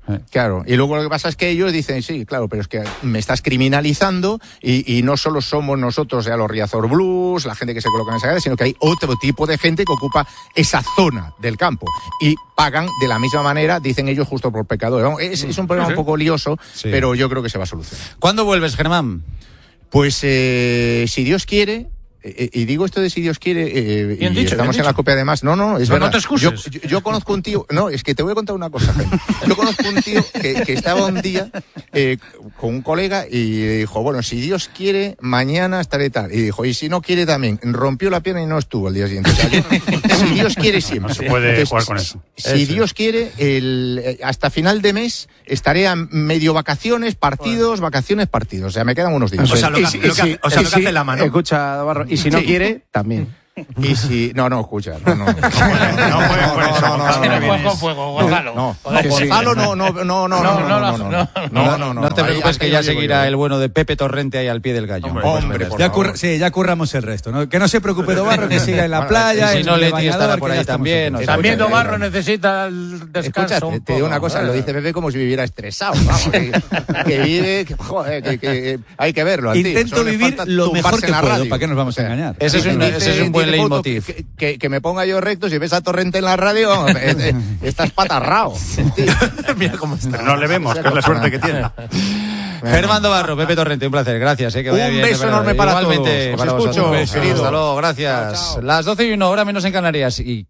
Claro, y luego lo que pasa es que ellos dicen, sí, claro, pero es que me estás criminalizando y, y no solo somos nosotros, ya los Riazor Blues, la gente que se coloca en esa área, sino que hay otro tipo de gente que ocupa esa zona del campo y pagan de la misma manera, dicen ellos, justo por pecadores. Es, es un problema Sí. un poco lioso, Sí. pero yo creo que se va a solucionar. ¿Cuándo vuelves, Germán? Pues eh, si Dios quiere... Eh, y digo esto de si Dios quiere, eh, Bien y dicho, estamos bien en la dicho. copia además. No, no, es No, verdad. no te excuses. Yo, yo, yo conozco un tío, no, es que te voy a contar una cosa, Jaime. Yo conozco un tío que, que estaba un día eh, con un colega y dijo, bueno, si Dios quiere, mañana estaré tal. Y dijo, y si no quiere también. Rompió la pierna y no estuvo el día siguiente. O sea, yo- si Dios quiere siempre. No se puede Entonces, jugar con eso. Si Dios quiere, el, hasta final de mes estaré a medio vacaciones, partidos, vacaciones, partidos. O sea, me quedan unos días. O sea, lo que, Y si- lo que- y si- o sea, y lo que si- hace la mano. Escucha, Navarro, y si no Sí. quiere, también. Y si... No, no, escucha. No, no. No, No juegues con eso, Gonzalo. No juegues con fuego, Gonzalo. No, Joder, no, sí. Gonzalo, no, no, no, no, no, no, no, no, no, no, no, No te ahí- preocupes hasta que ya ahí llego seguirá yo. el bueno de Pepe Torrente ahí al pie del gallo. Hombre, hombre, por Ya, favor. curra- sí, ya curramos el resto, ¿no? Que no se preocupe Dobarro, que siga en la Bueno, playa. y si en no, el Leti bañador, estará que por ya ahí estamos también, aquí. o sea, También Escucha, Dobarro necesita el descanso. Escucha, te, te digo una cosa, lo dice Pepe como si viviera estresado, vamos, que, que vive, que, joder, que, que hay que verlo. al tío. Intento Solo le vivir falta lo mejor tumbarse que en la puedo, radio. ¿para qué nos vamos O sea, a engañar? Ese es un, dice- ese es un buen dice Foto leitmotiv. Que, que, que me ponga yo recto, si ves a Torrente en la radio, eh, eh, estás patarrao. Mira cómo está. Pero no le vemos, que es la suerte que tiene. Germán Dobarro, Pepe Torrente, un placer, gracias. Eh, que vaya Un bien, beso de verdad. enorme para Igualmente, todos. Os para escucho, vosotros. querido. Hasta luego, gracias. Chao, chao. Las doce y una hora menos en Canarias. ¿Y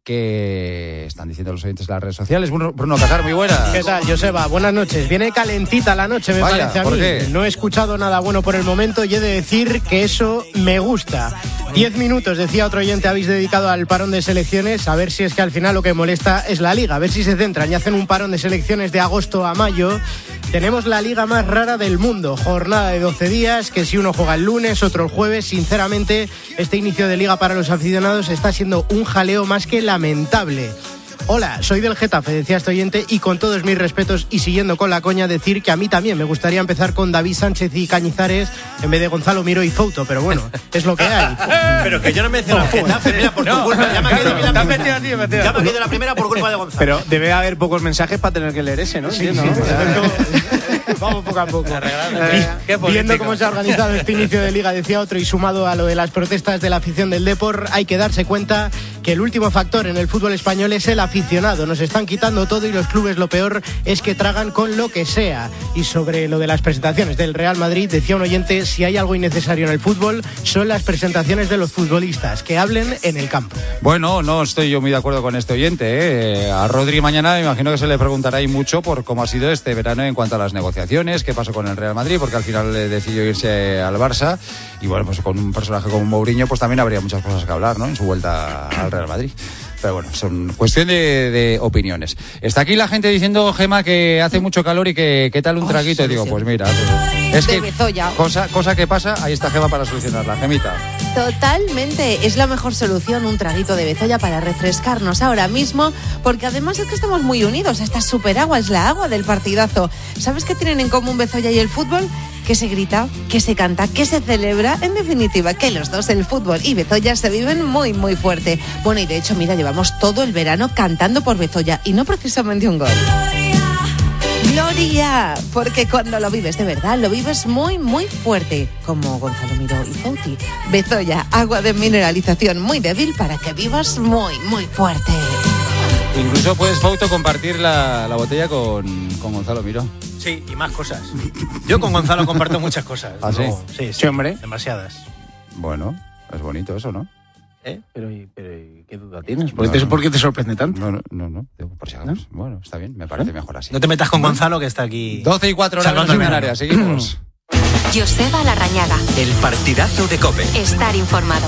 qué están diciendo los oyentes en las redes sociales? Bruno, Bruno Casar, muy buenas. ¿Qué tal, Joseba? Buenas noches. Viene calentita la noche, me Vaya, parece a ¿por mí. qué? No he escuchado nada bueno por el momento y he de decir que eso me gusta. Diez minutos, decía otro oyente, habéis dedicado al parón de selecciones. A ver si es que al final lo que molesta es la Liga. A ver si se centran y hacen un parón de selecciones de agosto a mayo. Tenemos la Liga más rara del mundo. Jornada de doce días, que si uno juega el lunes, otro el jueves. Sinceramente, este inicio de Liga para los aficionados está siendo un jaleo más que lamentable. Hola, soy del Getafe, decía este oyente, y con todos mis respetos y siguiendo con la coña, decir que a mí también me gustaría empezar con David Sánchez y Cañizares en vez de Gonzalo Miró y Fouto, pero bueno, es lo que hay. Pero que yo no menciono al Getafe, mira, por tu culpa. Ya me ha caído bien la primera. Ya me ha caído la primera por culpa de Gonzalo. Pero debe haber pocos mensajes para tener que leer ese, ¿no? Entiendo, ¿no? Vamos poco a poco. Qué Viendo político. cómo se ha organizado este inicio de Liga, decía otro, y sumado a lo de las protestas de la afición del Depor, hay que darse cuenta que el último factor en el fútbol español es el aficionado. Nos están quitando todo y los clubes lo peor es que tragan con lo que sea. Y sobre lo de las presentaciones del Real Madrid, decía un oyente, si hay algo innecesario en el fútbol, son las presentaciones de los futbolistas, que hablen en el campo. Bueno, no estoy yo muy de acuerdo con este oyente. ¿eh? A Rodri mañana me imagino que se le preguntará ahí mucho por cómo ha sido este verano en cuanto a las negociaciones, qué pasó con el Real Madrid, porque al final eh, decidió irse al Barça. Y bueno, pues con un personaje como Mourinho, pues también habría muchas cosas que hablar, ¿no? En su vuelta al Real Madrid. Pero bueno, son cuestión de, de opiniones. Está aquí la gente diciendo, Gema, que hace mucho calor y que qué tal un traguito. Y digo, pues mira, pues, es De que Bezoya. cosa, cosa que pasa, ahí está Gema para solucionarla. Gemita. Totalmente, es la mejor solución, un traguito de Bezoya para refrescarnos ahora mismo, porque además es que estamos muy unidos, esta super agua es la agua del partidazo. ¿Sabes qué tienen en común Bezoya y el fútbol? Que se grita, que se canta, que se celebra, en definitiva, que los dos, el fútbol y Bezoya, se viven muy, muy fuerte. Bueno, y de hecho, mira, llevamos todo el verano cantando por Bezoya y no precisamente un gol. Gloria, porque cuando lo vives de verdad, lo vives muy, muy fuerte, como Gonzalo Miró y Fouti. Bezoya, agua de mineralización muy débil para que vivas muy, muy fuerte. Incluso puedes, Fauto, compartir la, la botella con, con Gonzalo Miró. Sí, y más cosas. Yo con Gonzalo comparto muchas cosas. ¿Ah, sí? No, sí, sí, Sí, hombre. demasiadas. Bueno, es bonito eso, ¿no? ¿Eh? Pero, pero ¿qué duda tienes? ¿Por, No, qué te- no. ¿Por qué te sorprende tanto? No, no, no, no, digo, por si acaso. Bueno, está bien, me parece mejor así. No te metas con Gonzalo, que está aquí. doce y cuatro horas salvando en el verano. Canarias, seguimos. Joseba Larrañaga. El partidazo de COPE. Estar informado.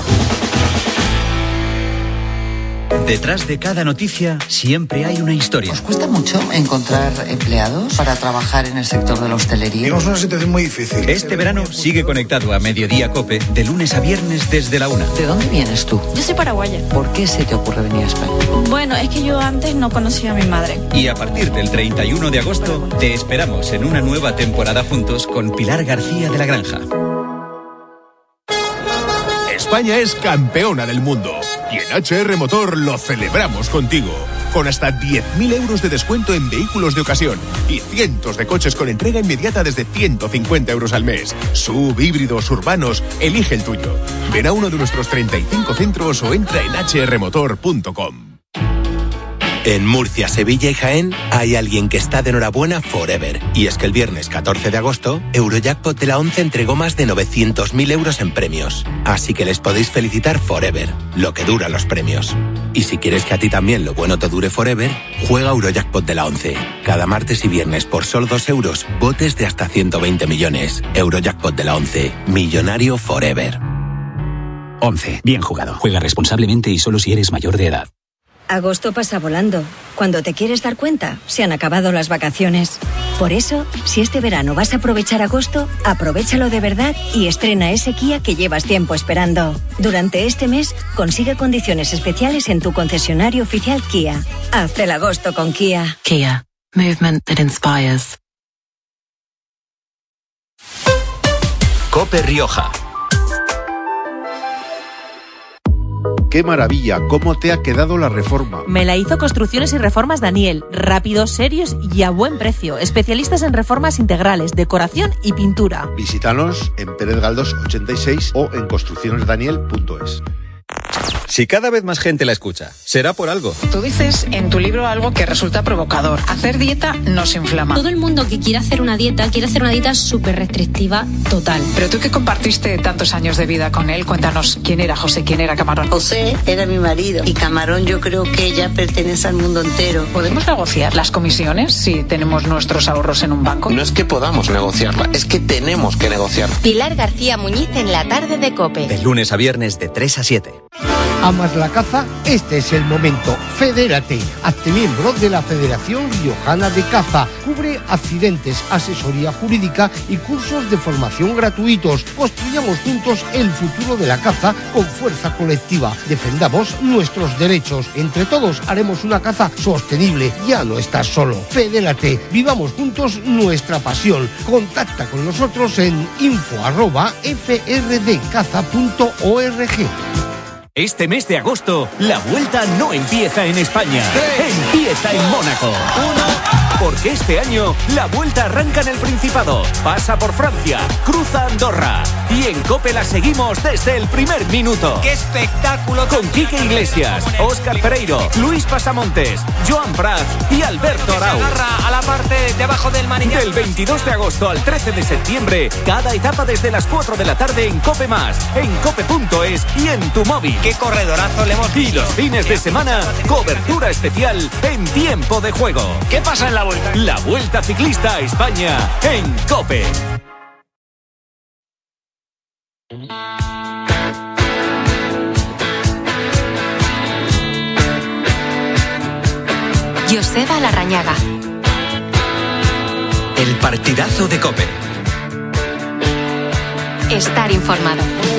Detrás de cada noticia siempre hay una historia. ¿Os cuesta mucho encontrar empleados para trabajar en el sector de la hostelería? Tenemos una situación muy difícil. Este verano sigue conectado a Mediodía COPE de lunes a viernes desde la una. ¿De dónde vienes tú? Yo soy paraguaya. ¿Por qué se te ocurre venir a España? Bueno, es que yo antes no conocía a mi madre. Y a partir del treinta y uno de agosto te esperamos en una nueva temporada juntos con Pilar García de la Granja. España es campeona del mundo y en H R Motor lo celebramos contigo. con hasta diez mil euros de descuento en vehículos de ocasión y cientos de coches con entrega inmediata desde ciento cincuenta euros al mes. S U V, híbridos, urbanos, elige el tuyo. Ven a uno de nuestros treinta y cinco centros o entra en h r motor punto com. En Murcia, Sevilla y Jaén hay alguien que está de enhorabuena forever. Y es que el viernes catorce de agosto, Eurojackpot de la once entregó más de novecientos mil euros en premios. Así que les podéis felicitar forever, lo que dura los premios. Y si quieres que a ti también lo bueno te dure forever, juega Eurojackpot de la once. Cada martes y viernes por solo dos euros, botes de hasta ciento veinte millones. Eurojackpot de la once, millonario forever. once. Bien jugado. Juega responsablemente y solo si eres mayor de edad. Agosto pasa volando. Cuando te quieres dar cuenta, se han acabado las vacaciones. Por eso, si este verano vas a aprovechar agosto, aprovéchalo de verdad y estrena ese Kia que llevas tiempo esperando. Durante este mes, consigue condiciones especiales en tu concesionario oficial Kia. Haz el agosto con Kia. Kia. Movement that inspires. COPE Rioja. ¡Qué maravilla! ¿Cómo te ha quedado la reforma? Me la hizo Construcciones y Reformas Daniel. Rápidos, serios y a buen precio. Especialistas en reformas integrales, decoración y pintura. Visítanos en Pérez Galdós ochenta y seis o en construcciones daniel punto es. Si cada vez más gente la escucha, será por algo. Tú dices en tu libro algo que resulta provocador. Hacer dieta nos inflama. Todo el mundo que quiere hacer una dieta, quiere hacer una dieta súper restrictiva, total. Pero tú que compartiste tantos años de vida con él, cuéntanos quién era José, quién era Camarón. José era mi marido y Camarón yo creo que ya pertenece al mundo entero. ¿Podemos negociar las comisiones si tenemos nuestros ahorros en un banco? No es que podamos negociarla, es que tenemos que negociar. Pilar García Muñiz en la tarde de COPE. De lunes a viernes de tres a siete. ¿Amas la caza? Este es el momento. Fedérate. Hazte miembro de la Federación Riojana de Caza. Cubre accidentes, asesoría jurídica y cursos de formación gratuitos. Construyamos juntos el futuro de la caza con fuerza colectiva. Defendamos nuestros derechos. Entre todos haremos una caza sostenible. Ya no estás solo. Fedérate. Vivamos juntos nuestra pasión. Contacta con nosotros en info arroba f r d caza punto org. Este mes de agosto, la vuelta no empieza en España, empieza en Mónaco. Porque este año, la vuelta arranca en el Principado, pasa por Francia, cruza Andorra. Y en COPE la seguimos desde el primer minuto. ¡Qué espectáculo! Con Quique Iglesias, Óscar Pereiro, Luis Pasamontes, Joan Prats y Alberto Arau. Se agarra a la parte de abajo del manillar. Del veintidós de agosto al trece de septiembre, cada etapa desde las cuatro de la tarde en COPE Más, en cope punto es y en tu móvil. ¡Qué corredorazo le hemos visto! Y los fines de semana, cobertura especial en tiempo de juego. ¿Qué pasa en la vuelta? La Vuelta Ciclista a España en COPE. Joseba Larrañaga. El partidazo de COPE. Estar informado.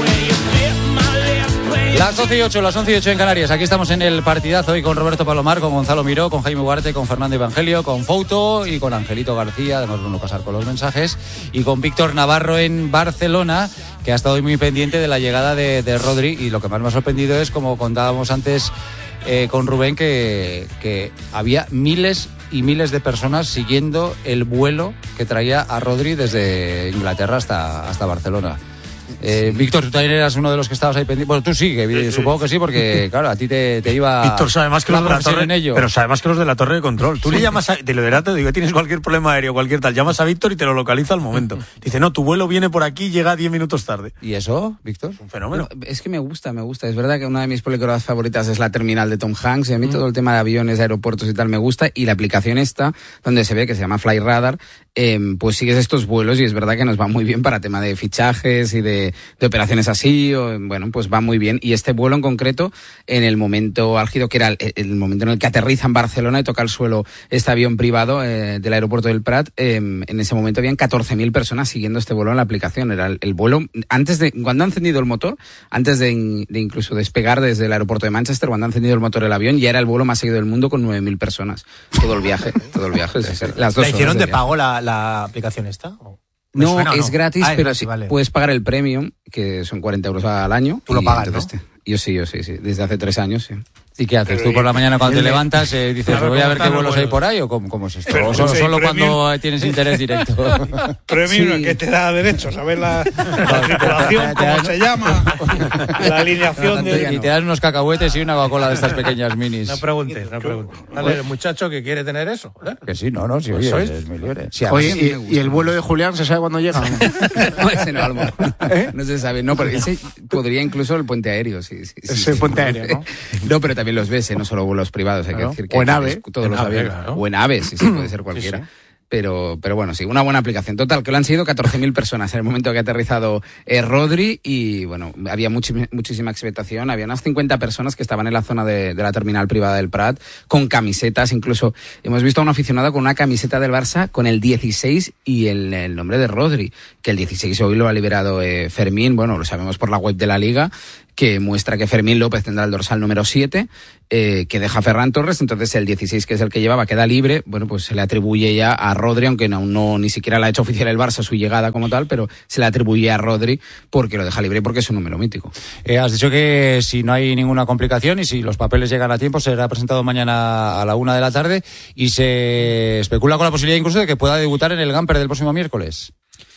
Las doce y ocho, las once y ocho en Canarias. Aquí estamos en el partidazo hoy con Roberto Palomar, con Gonzalo Miró, con Jaime Ugarte, con Fernando Evangelio, con Fouto y con Angelito García, además Bruno Casar con los mensajes, y con Víctor Navarro en Barcelona, que ha estado hoy muy pendiente de la llegada de, de Rodri. Y lo que más me ha sorprendido es, como contábamos antes eh, con Rubén, que, que había miles y miles de personas siguiendo el vuelo que traía a Rodri desde Inglaterra hasta, hasta Barcelona. Eh, sí. Víctor, tú también eras uno de los que estabas ahí pendiente. Bueno, tú sí, que sí, supongo que sí, porque claro, a ti te, te iba Víctor sabe más que los de la torre, en ello. Pero sabe más que los de la torre de control. Tú sí. le llamas a, te lo delato, digo, tienes cualquier problema aéreo, cualquier tal, llamas a Víctor y te lo localiza al momento. Dice, no, tu vuelo viene por aquí y llega diez minutos tarde. ¿Y eso, Víctor? Un fenómeno. Pero es que me gusta, me gusta. Es verdad que una de mis películas favoritas es La Terminal de Tom Hanks, y a mí mm. todo el tema de aviones, aeropuertos y tal me gusta, y la aplicación esta, donde se ve que se llama Fly Radar, eh, pues sigues estos vuelos y es verdad que nos va muy bien para tema de fichajes y de, de operaciones así, o, bueno, pues va muy bien. Y este vuelo en concreto, en el momento álgido, que era el, el momento en el que aterriza en Barcelona y toca el suelo este avión privado eh, del aeropuerto del Prat, eh, en ese momento habían catorce mil personas siguiendo este vuelo en la aplicación. Era el, el vuelo, antes de, cuando ha encendido el motor, antes de, de incluso despegar desde el aeropuerto de Manchester, cuando ha encendido el motor del avión, ya era el vuelo más seguido del mundo con nueve mil personas. Todo el viaje, todo el viaje. Las dos ¿La hicieron de pago la, la aplicación esta? No, suena, es no? gratis, ah, pero gratis, sí, vale. puedes pagar el premium, que son cuarenta euros al año. Tú lo pagas, ¿no? Yo sí, yo sí, sí, desde hace tres años, sí. ¿Y qué haces? ¿Tú por la mañana cuando te levantas eh, dices, voy a ver qué vuelos hay por ahí o cómo, cómo es esto? Pero, ¿O solo, sí, solo premium, cuando tienes interés directo? Premium, sí. Que te da derecho a saber la, la tripulación, cómo se llama, la alineación. De... Y te dan unos cacahuetes y una Coca-Cola de estas pequeñas minis. No preguntes, no preguntes. Dale, el muchacho que quiere tener eso. ¿eh? Que sí, no, no, sí, oye, pues es muy libre. Sí, oye, y, y el vuelo de Julián, ¿se sabe cuándo llega? No, ese no, algo. ¿Eh? No se sabe. No, pero ese podría incluso el puente aéreo, sí. sí, sí ese sí, puente sí. aéreo, ¿no? No, pero también los ves, ¿eh? No solo vuelos privados, hay claro. que decir que... O en AVE. Todos los aviones. Claro. O en AVE, sí, sí, puede ser cualquiera. Sí, sí. Pero, pero bueno, sí, una buena aplicación. Total, que lo han sido catorce mil personas en el momento que ha aterrizado eh, Rodri y, bueno, había muchi, muchísima expectación. Había unas cincuenta personas que estaban en la zona de, de la terminal privada del Prat con camisetas. Incluso hemos visto a un aficionado con una camiseta del Barça con el dieciséis y el, el nombre de Rodri, que el dieciséis hoy lo ha liberado eh, Fermín. Bueno, lo sabemos por la web de la Liga, que muestra que Fermín López tendrá el dorsal número siete, eh, que deja Ferran Torres, entonces el dieciséis, que es el que llevaba, queda libre. Bueno, pues se le atribuye ya a Rodri, aunque aún no, no ni siquiera la ha hecho oficial el Barça su llegada como tal, pero se le atribuye a Rodri porque lo deja libre, porque es un número mítico. Eh, has dicho que si no hay ninguna complicación y si los papeles llegan a tiempo, será presentado mañana a la una de la tarde y se especula con la posibilidad incluso de que pueda debutar en el Gamper del próximo miércoles.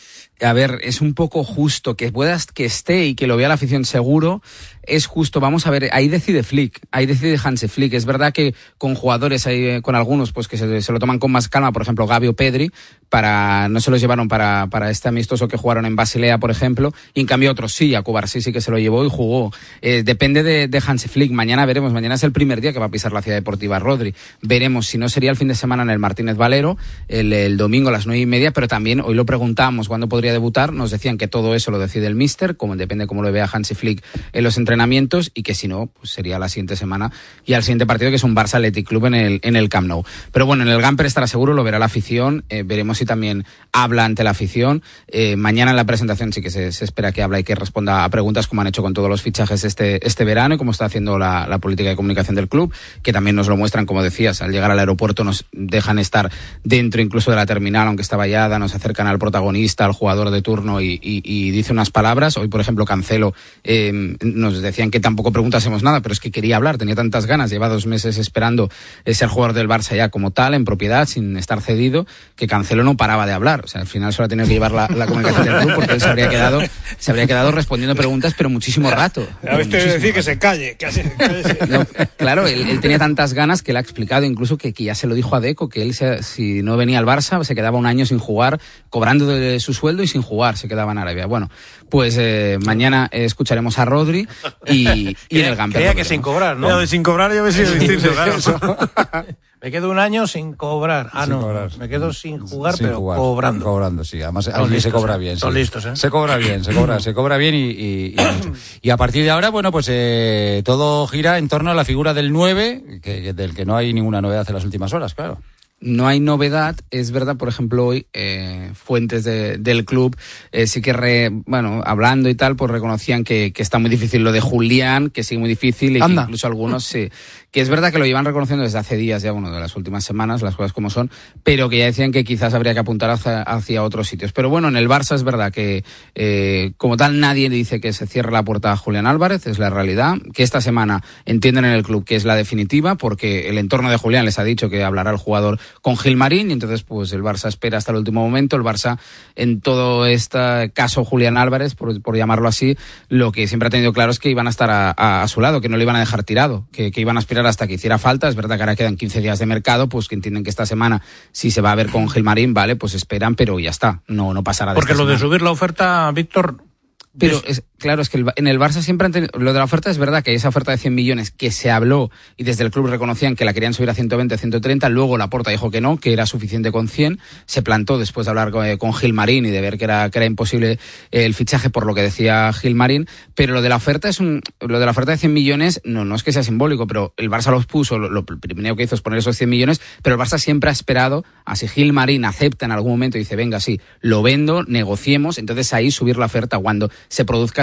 A ver, es un poco justo que puedas que esté y que lo vea la afición seguro. Es justo, vamos a ver, ahí decide Flick, ahí decide Hansi Flick. Es verdad que con jugadores, hay, con algunos, pues que se, se lo toman con más calma, por ejemplo, Gavi o Pedri, para, no se los llevaron para, para este amistoso que jugaron en Basilea, por ejemplo, y en cambio otros sí, a Cubarsí sí que se lo llevó y jugó. Eh, depende de, de Hansi Flick. Mañana veremos, mañana es el primer día que va a pisar la Ciudad Deportiva Rodri. Veremos si no sería el fin de semana en el Martínez Valero, el, el domingo a las nueve y media, pero también hoy lo preguntamos cuándo podría debutar. Nos decían que todo eso lo decide el míster, como depende cómo lo vea Hansi Flick en los entrenamientos, y que si no, pues sería la siguiente semana y al siguiente partido, que es un Barça Athletic Club en el, en el Camp Nou. Pero bueno, en el Gamper estará seguro, lo verá la afición, eh, veremos si también habla ante la afición. Eh, mañana en la presentación sí que se, se espera que habla y que responda a preguntas, como han hecho con todos los fichajes este, este verano y como está haciendo la, la política de comunicación del club, que también nos lo muestran, como decías, al llegar al aeropuerto nos dejan estar dentro incluso de la terminal, aunque está vallada, nos acercan al protagonista, al jugador de turno y, y, y dice unas palabras. Hoy, por ejemplo, Cancelo, eh, nos decían que tampoco preguntásemos nada, pero es que quería hablar, tenía tantas ganas, lleva dos meses esperando ser jugador del Barça ya como tal, en propiedad, sin estar cedido, que Cancelo no paraba de hablar. O sea, al final solo ha tenido que llevar la, la comunicación del club, porque él se habría quedado, se habría quedado respondiendo preguntas, pero muchísimo rato. Habéis tenido que decir que se calle, que así, que no, claro, él, él tenía tantas ganas que él ha explicado incluso que, que ya se lo dijo a Deco, que él se, si no venía al Barça se quedaba un año sin jugar, cobrando de su sueldo y sin jugar, se quedaba en Arabia. Bueno, pues eh, mañana eh, escucharemos a Rodri y, y en el Gamper. Creía que sin cobrar, ¿no? Pero de sin cobrar ya me sido distinto, claro. Me quedo un año sin cobrar. Ah, sin no, cobrar. Me quedo sin jugar, sin pero jugar, cobrando. Cobrando, sí. Además, a mí se cobra eh. bien. Son sí. listos, ¿eh? Se cobra bien, se cobra, se cobra bien y, y, y, y a partir de ahora, bueno, pues eh, todo gira en torno a la figura del nueve, que, del que no hay ninguna novedad en las últimas horas, claro. No hay novedad, es verdad, por ejemplo, hoy eh, fuentes de, del club eh, sí que, re, bueno, hablando y tal, pues reconocían que, que está muy difícil lo de Julián, que sigue muy difícil y que incluso algunos sí, que es verdad que lo llevan reconociendo desde hace días ya, bueno, de las últimas semanas, las cosas como son, pero que ya decían que quizás habría que apuntar hacia, hacia otros sitios. Pero bueno, en el Barça es verdad que eh, como tal nadie dice que se cierre la puerta a Julián Álvarez, es la realidad, que esta semana entienden en el club que es la definitiva, porque el entorno de Julián les ha dicho que hablará el jugador con Gilmarín y entonces pues el Barça espera hasta el último momento. El Barça, en todo este caso Julián Álvarez, por, por llamarlo así, lo que siempre ha tenido claro es que iban a estar a, a, a su lado, que no le iban a dejar tirado, que, que iban a aspirar hasta que hiciera falta. Es verdad que ahora quedan quince días de mercado, pues que entienden que esta semana si se va a ver con Gilmarín, vale, pues esperan, pero ya está, no, no pasará de Porque lo semana. de subir la oferta, Víctor... Pero es, claro, es que el, en el Barça siempre han tenido, lo de la oferta es verdad que hay esa oferta de cien millones que se habló y desde el club reconocían que la querían subir a ciento veinte, ciento treinta, luego Laporta dijo que no, que era suficiente con cien, se plantó después de hablar con, con Gilmarín y de ver que era, que era imposible el fichaje por lo que decía Gilmarín, pero lo de la oferta es un, lo de la oferta de cien millones no, no es que sea simbólico, pero el Barça los puso, lo, lo primero que hizo es poner esos cien millones, pero el Barça siempre ha esperado a si Gilmarín acepta en algún momento y dice, venga, sí, lo vendo, negociemos, entonces ahí subir la oferta cuando se produzca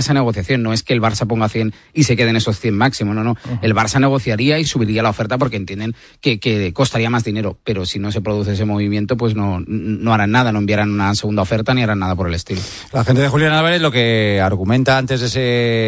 esa negociación. No es que el Barça ponga cien y se queden esos cien máximos, no, no. Uh-huh. El Barça negociaría y subiría la oferta porque entienden que, que costaría más dinero, pero si no se produce ese movimiento, pues no, no harán nada, no enviarán una segunda oferta ni harán nada por el estilo. La gente de Julián Álvarez lo que argumenta antes de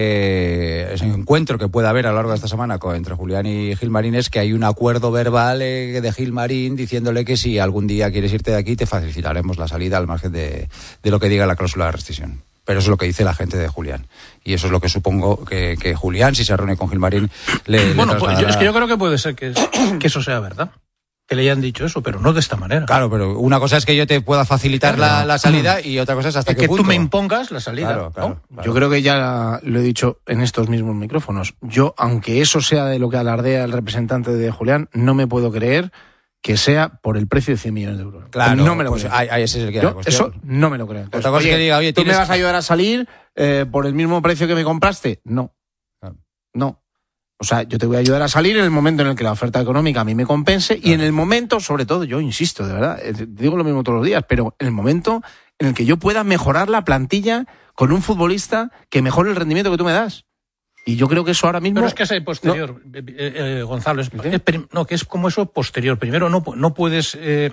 ese, ese encuentro que pueda haber a lo largo de esta semana con, entre Julián y Gilmarín es que hay un acuerdo verbal eh, de Gilmarín diciéndole que si algún día quieres irte de aquí te facilitaremos la salida al margen de, de lo que diga la cláusula de rescisión. Pero eso es lo que dice la gente de Julián. Y eso es lo que supongo que, que Julián, si se reúne con Gilmarín, le, bueno, le pues yo, es que yo creo que puede ser que, que eso sea verdad. Que le hayan dicho eso, pero no de esta manera. Claro, pero una cosa es que yo te pueda facilitar claro, la, la salida y otra cosa es hasta es qué que punto. tú me impongas la salida. Claro, claro, ¿no? claro. Yo creo que ya lo he dicho en estos mismos micrófonos. Yo, aunque eso sea de lo que alardea el representante de Julián, no me puedo creer que sea por el precio de cien millones de euros. Claro, no me lo pues creo. Ahí, ahí ese es el que Yo, la cuestión. Eso no me lo creo. Entonces, otra cosa oye, es que diga, oye, ¿tú tienes... me vas a ayudar a salir eh, por el mismo precio que me compraste? No. Claro. No. O sea, yo te voy a ayudar a salir en el momento en el que la oferta económica a mí me compense claro. Y en el momento, sobre todo, yo insisto, de verdad, digo lo mismo todos los días, pero en el momento en el que yo pueda mejorar la plantilla con un futbolista que mejore el rendimiento que tú me das. Y yo creo que eso ahora mismo... Pero es que es posterior, no. eh, eh, Gonzalo, es, es, no, que es como eso posterior. Primero, no, no puedes... Eh,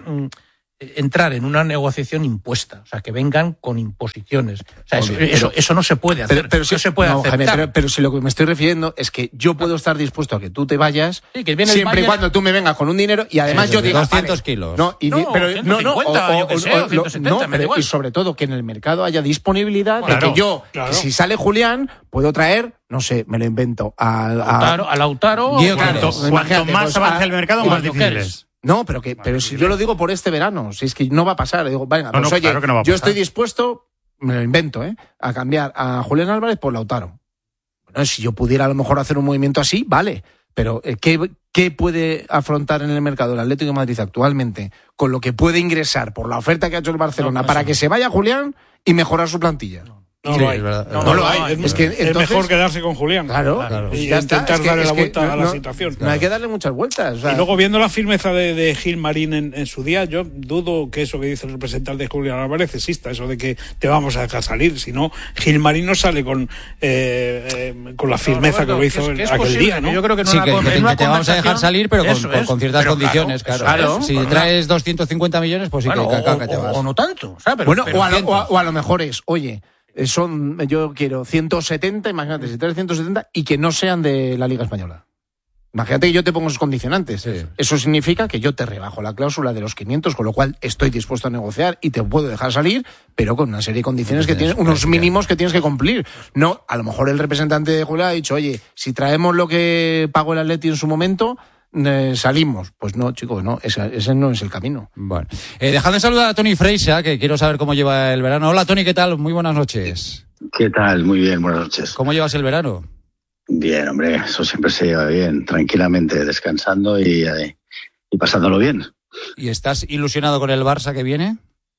entrar en una negociación impuesta, o sea, que vengan con imposiciones. O sea, eso, pero, eso, eso no se puede hacer. Pero, pero no se puede no, aceptar. Jaime, pero, pero si lo que me estoy refiriendo es que yo puedo estar dispuesto a que tú te vayas sí, que viene siempre y cuando tú me vengas con un dinero y además sí, yo diga doscientos kilos. No, y, no, pero ciento cincuenta, no, no, o, yo que sé, o ciento setenta, no, pero, y sobre todo que en el mercado haya disponibilidad claro, de que yo, claro. que si sale Julián, puedo traer, no sé, me lo invento, a, a, Lautaro, a Lautaro. Claro, cuanto más pues, avance el mercado, más difícil es. No, pero que, pero si yo lo digo por este verano, si es que no va a pasar, digo, venga, pues no, no, oye, claro que no va a yo pasar. estoy dispuesto, me lo invento, ¿eh? A cambiar a Julián Álvarez por Lautaro. Bueno, si yo pudiera a lo mejor hacer un movimiento así, vale, pero ¿qué, qué puede afrontar en el mercado el Atlético de Madrid actualmente con lo que puede ingresar por la oferta que ha hecho el Barcelona no, para eso. Que se vaya Julián y mejorar su plantilla? No. No, sí, lo hay. no, no, no lo hay. Es, es, que, es entonces, mejor quedarse con Julián. Claro, claro. Y ya intentar está. Es que, darle es la vuelta que, a la no, situación. No claro. hay que darle muchas vueltas. O sea, y luego, viendo la firmeza de, de Gilmarín en, en su día, yo dudo que eso que dice el representante de Julián Álvarez exista, eso de que te vamos a dejar salir. Si no, Gilmarín no sale con, eh, eh, con la firmeza no, Roberto, que lo hizo que es, que es aquel posible, día, ¿no? Yo creo que en sí, una, que, en que, una que te vamos a dejar salir, pero con, con, con ciertas pero condiciones, claro. claro. claro. Si traes doscientos cincuenta millones, pues sí bueno, que, o, que te vas. O, o no tanto. O sea, pero, bueno, pero o, a lo, o, a, o a lo mejor es, oye... Son, yo quiero ciento setenta, imagínate, si traes ciento setenta y que no sean de la Liga Española. Imagínate que yo te pongo esos condicionantes. Sí. Eso significa que yo te rebajo la cláusula de los quinientos, con lo cual estoy dispuesto a negociar y te puedo dejar salir, pero con una serie de condiciones que tienes, unos mínimos que tienes que cumplir. No, a lo mejor el representante de Julián ha dicho, oye, si traemos lo que pagó el Atleti en su momento, Eh, salimos. Pues no, chicos, no, ese, ese no es el camino. Bueno, eh, dejadme saludar a Toni Freixa, que quiero saber cómo lleva el verano. Hola, Toni, ¿qué tal? Muy buenas noches. ¿Qué tal? Muy bien, buenas noches. ¿Cómo llevas el verano? Bien, hombre, eso siempre se lleva bien, tranquilamente, descansando y, eh, y pasándolo bien. ¿Y estás ilusionado con el Barça que viene?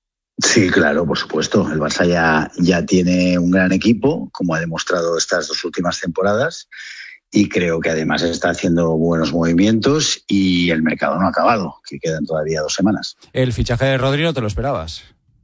Sí, claro, por supuesto. El Barça ya, ya tiene un gran equipo, como ha demostrado estas dos últimas temporadas. Y creo que además está haciendo buenos movimientos y el mercado no ha acabado, que quedan todavía dos semanas. ¿El fichaje de Rodri no te lo esperabas?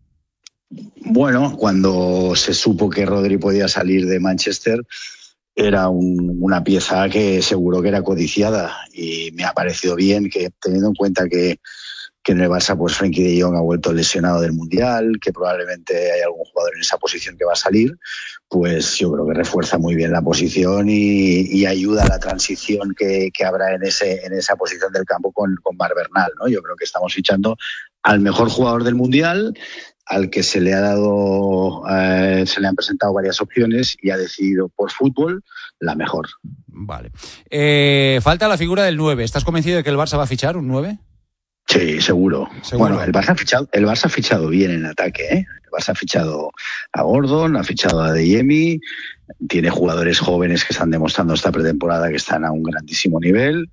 Bueno, cuando se supo que Rodri podía salir de Manchester, era un, una pieza que seguro que era codiciada y me ha parecido bien que, teniendo en cuenta que, que en el Barça pues Frenkie de Jong ha vuelto lesionado del Mundial, que probablemente hay algún jugador en esa posición que va a salir, pues yo creo que refuerza muy bien la posición y, y ayuda a la transición que, que habrá en ese en esa posición del campo con, con Marc Bernal, ¿no? Yo creo que estamos fichando al mejor jugador del Mundial, al que se le ha dado, eh, se le han presentado varias opciones y ha decidido por fútbol la mejor. Vale. Eh, falta la figura del nueve. ¿Estás convencido de que el Barça va a fichar un nueve? Sí, seguro. ¿Seguro? Bueno, el Barça ha fichado, el Barça ha fichado bien en ataque, ¿eh? El Barça ha fichado a Gordon, ha fichado a Adeyemi, tiene jugadores jóvenes que están demostrando esta pretemporada que están a un grandísimo nivel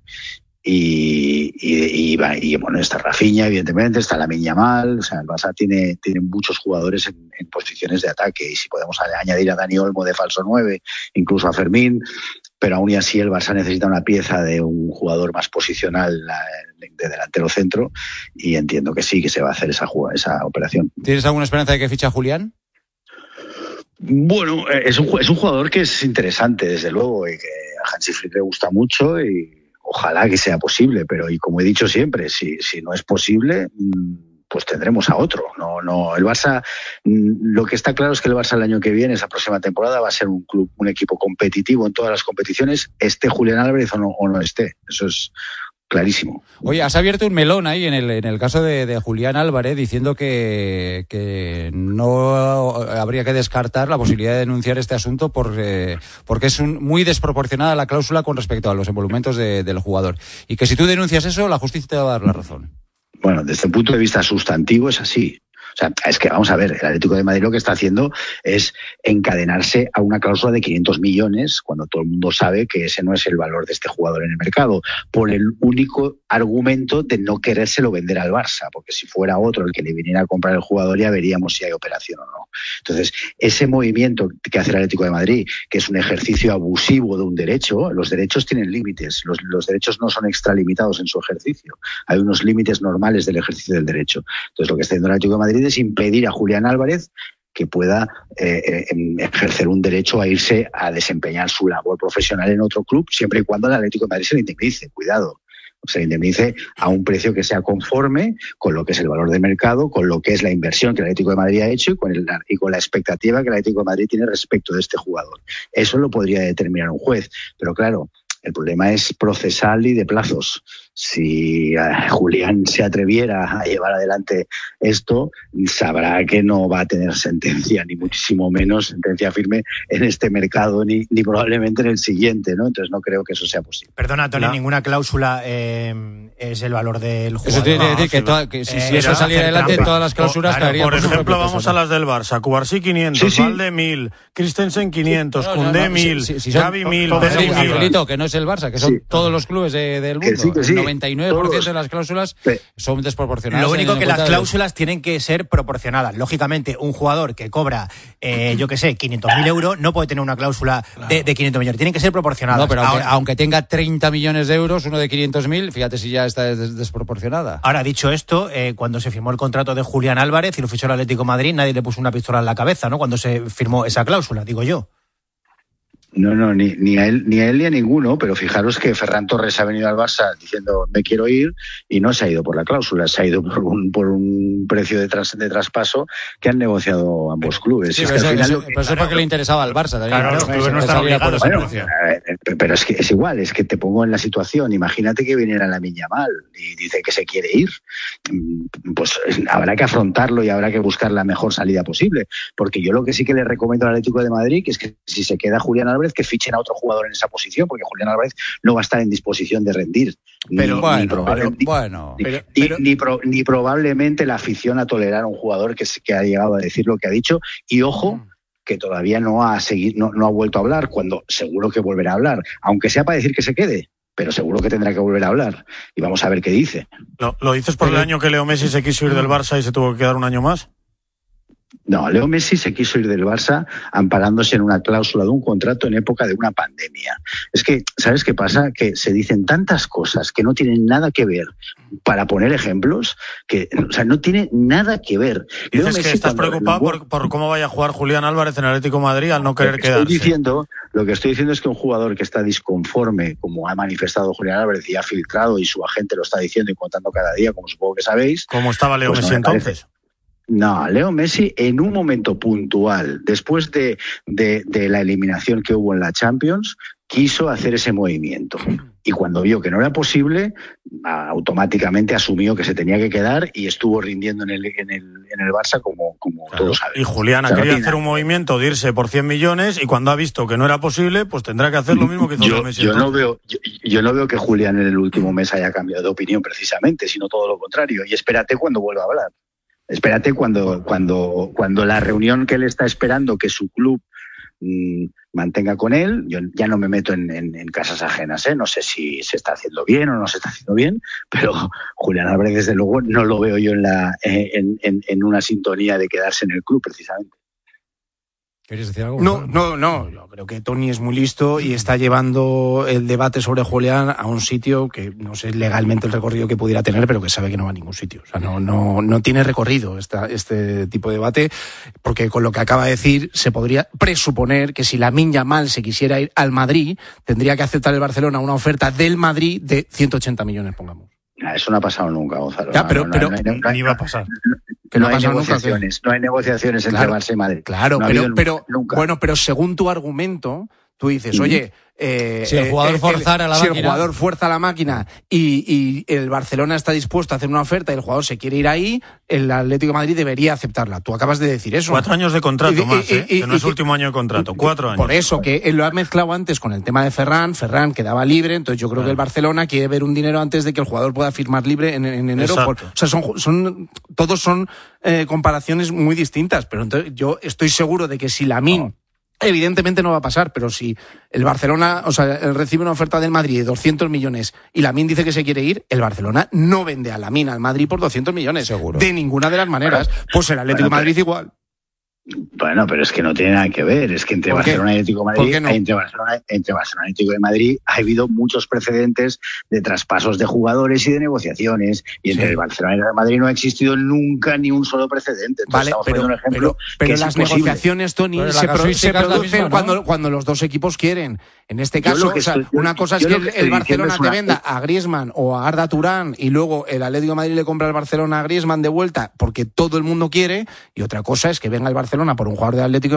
y, y, y, y bueno, está Rafinha, evidentemente, está Lamine Yamal, o sea, el Barça tiene, tiene muchos jugadores en, en posiciones de ataque y si podemos añadir a Dani Olmo de falso nueve, incluso a Fermín, pero aún y así el Barça necesita una pieza de un jugador más posicional de delantero centro y entiendo que sí, que se va a hacer esa, esa operación. ¿Tienes alguna esperanza de que ficha Julián? Bueno, es un, es un jugador que es interesante, desde luego, y que a Hansi Flick le gusta mucho y ojalá que sea posible, pero y como he dicho siempre, si, si no es posible, pues tendremos a otro. No, no, el Barça, lo que está claro es que el Barça el año que viene, esa próxima temporada, va a ser un club, un equipo competitivo en todas las competiciones, esté Julián Álvarez o no, o no esté. Eso es clarísimo. Oye, has abierto un melón ahí en el, en el caso de, de Julián Álvarez, diciendo que, que no habría que descartar la posibilidad de denunciar este asunto por, eh, porque es un, muy desproporcionada la cláusula con respecto a los emolumentos de, del jugador. Y que si tú denuncias eso, la justicia te va a dar la razón. Bueno, desde el punto de vista sustantivo es así. O sea, es que vamos a ver, el Atlético de Madrid lo que está haciendo es encadenarse a una cláusula de quinientos millones, cuando todo el mundo sabe que ese no es el valor de este jugador en el mercado, por el único argumento de no querérselo vender al Barça, porque si fuera otro el que le viniera a comprar el jugador ya veríamos si hay operación o no. Entonces, ese movimiento que hace el Atlético de Madrid, que es un ejercicio abusivo de un derecho, los derechos tienen límites, los, los derechos no son extralimitados en su ejercicio, hay unos límites normales del ejercicio del derecho. Entonces, lo que está haciendo el Atlético de Madrid es impedir a Julián Álvarez que pueda eh, ejercer un derecho a irse a desempeñar su labor profesional en otro club, siempre y cuando el Atlético de Madrid se le indemnice, cuidado, se le indemnice a un precio que sea conforme con lo que es el valor de mercado, con lo que es la inversión que el Atlético de Madrid ha hecho y con, el, y con la expectativa que el Atlético de Madrid tiene respecto de este jugador. Eso lo podría determinar un juez, pero claro, el problema es procesal y de plazos. Si uh, Julián se atreviera a llevar adelante esto, sabrá que no va a tener sentencia, ni muchísimo menos sentencia firme en este mercado, ni, ni probablemente en el siguiente, ¿no? Entonces no creo que eso sea posible. Perdona, Tony, no. ninguna cláusula eh, es el valor del jugador. Eso tiene que decir que, toda, que si, eh, si eso saliera adelante, trampa. Todas las cláusulas claro, caerían. Por ejemplo, vamos a las del Barça. Cubarsí quinientos, sí, sí. Valde mil, Christensen quinientos, sí, no, Koundé no, no, mil, si, si Xavi mil, Pedri mil. Angelito, que no es el Barça, que son sí. todos los clubes de, del mundo. Que sí, que sí. El noventa y nueve por ciento todos. De las cláusulas sí. son desproporcionadas. Lo único que las cláusulas de... tienen que ser proporcionadas. Lógicamente, un jugador que cobra, eh, yo qué sé, quinientos mil euros, no puede tener una cláusula claro. de, de quinientos millones. Tienen que ser proporcionadas. No, pero ahora, aunque, aunque tenga treinta millones de euros, uno de quinientos mil, fíjate si ya está des- desproporcionada. Ahora, dicho esto, eh, cuando se firmó el contrato de Julián Álvarez y lo fichó el Atlético de Madrid, nadie le puso una pistola en la cabeza, ¿no? Cuando se firmó esa cláusula, digo yo. No, no, ni, ni a él ni a él ni a ninguno, pero fijaros que Ferran Torres ha venido al Barça diciendo me quiero ir y no se ha ido por la cláusula, se ha ido por un, por un precio de, tras, de traspaso que han negociado ambos clubes. Sí, pero, eso, final, eso, que, pero eso es porque le interesaba al Barça también. Claro, los clubes no están obligados a negociar. Pero es que es igual, es que te pongo en la situación, imagínate que viniera Lamine Yamal y dice que se quiere ir, pues habrá que afrontarlo y habrá que buscar la mejor salida posible, porque yo lo que sí que le recomiendo al Atlético de Madrid es que si se queda Julián Álvarez, que fichen a otro jugador en esa posición, porque Julián Álvarez no va a estar en disposición de rendir. Pero ni, bueno, ni, probable, pero, bueno, ni, pero, ni, pero, ni, pro, ni probablemente la afición a tolerar a un jugador que, que ha llegado a decir lo que ha dicho. Y ojo, que todavía no ha seguido, no, no ha vuelto a hablar, cuando seguro que volverá a hablar, aunque sea para decir que se quede. Pero seguro que tendrá que volver a hablar. Y vamos a ver qué dice. ¿Lo, lo dices por pero, el año que Leo Messi se quiso ir del Barça y se tuvo que quedar un año más? No, Leo Messi se quiso ir del Barça amparándose en una cláusula de un contrato en época de una pandemia. Es que, ¿sabes qué pasa? Que se dicen tantas cosas que no tienen nada que ver, para poner ejemplos, que, o sea, no tiene nada que ver. Dices Leo Messi, que estás preocupado por, por cómo vaya a jugar Julián Álvarez en el Atlético de Madrid al no querer lo que quedarse. Estoy diciendo, lo que estoy diciendo es que un jugador que está disconforme, como ha manifestado Julián Álvarez y ha filtrado, y su agente lo está diciendo y contando cada día, como supongo que sabéis. ¿Cómo estaba Leo pues Messi no entonces? No, Leo Messi en un momento puntual, después de, de, de la eliminación que hubo en la Champions, quiso hacer ese movimiento. Y cuando vio que no era posible, automáticamente asumió que se tenía que quedar y estuvo rindiendo en el, en el, en el Barça como, como claro. todos sabemos. Y Julián ha querido hacer un movimiento de irse por cien millones y cuando ha visto que no era posible, pues tendrá que hacer lo mismo que hizo yo, Messi. Yo no, veo, yo, yo no veo que Julián en el último mes haya cambiado de opinión precisamente, sino todo lo contrario. Y espérate cuando vuelva a hablar. Espérate cuando, cuando, cuando la reunión que él está esperando que su club mmm, mantenga con él, yo ya no me meto en, en, en casas ajenas, ¿eh? No sé si se está haciendo bien o no se está haciendo bien, pero Julián Álvarez desde luego no lo veo yo en, la, en, en, en una sintonía de quedarse en el club precisamente. ¿Querías decir algo? No, no, no. Yo creo que Tony es muy listo y está llevando el debate sobre Julián a un sitio que no sé legalmente el recorrido que pudiera tener, pero que sabe que no va a ningún sitio. O sea, no, no, no tiene recorrido esta, este tipo de debate, porque con lo que acaba de decir se podría presuponer que si Lamine Yamal se quisiera ir al Madrid, tendría que aceptar el Barcelona una oferta del Madrid de ciento ochenta millones, pongamos. Eso no ha pasado nunca, Gonzalo. Ya, pero, no, no, pero no, no, no, ni va a pasar. Que no, no hay nunca, negociaciones, no hay negociaciones entre claro, Barça y Madrid. Claro, no pero, pero nunca. bueno, pero según tu argumento, tú dices, ¿Mm? oye, eh, si el jugador eh, forzara el, la si máquina, el jugador fuerza la máquina y, y el Barcelona está dispuesto a hacer una oferta y el jugador se quiere ir ahí, el Atlético de Madrid debería aceptarla. Tú acabas de decir eso. Cuatro años de contrato y, más, y, ¿eh? y, que no es y, último año de contrato, cuatro años. Por eso, que él lo ha mezclado antes con el tema de Ferran, Ferran quedaba libre, entonces yo creo claro. que el Barcelona quiere ver un dinero antes de que el jugador pueda firmar libre en, en enero. Por, o sea, son, son todos son eh, comparaciones muy distintas, pero entonces yo estoy seguro de que si Lamine no. Evidentemente no va a pasar, pero si el Barcelona, o sea, recibe una oferta del Madrid de doscientos millones y Lamine dice que se quiere ir, el Barcelona no vende a Lamine al Madrid por doscientos millones. Seguro. De ninguna de las maneras. Pues el Atlético de Madrid igual. Bueno, pero es que no tiene nada que ver. Es que entre Barcelona y Atlético de Madrid, no? entre Barcelona, entre Barcelona y Atlético de Madrid ha habido muchos precedentes de traspasos de jugadores y de negociaciones. Y entre sí. el Barcelona y el Madrid no ha existido nunca ni un solo precedente. Entonces, vale, pero, un ejemplo pero, pero que las es negociaciones, Tony, pero se, pro, se producen misma, ¿no? cuando, cuando los dos equipos quieren. En este caso, o sea, estoy, una cosa es que, que el Barcelona te una... venda a Griezmann o a Arda Turán y luego el Atlético de Madrid le compra al Barcelona a Griezmann de vuelta porque todo el mundo quiere, y otra cosa es que venga el Barcelona por un jugador de Atlético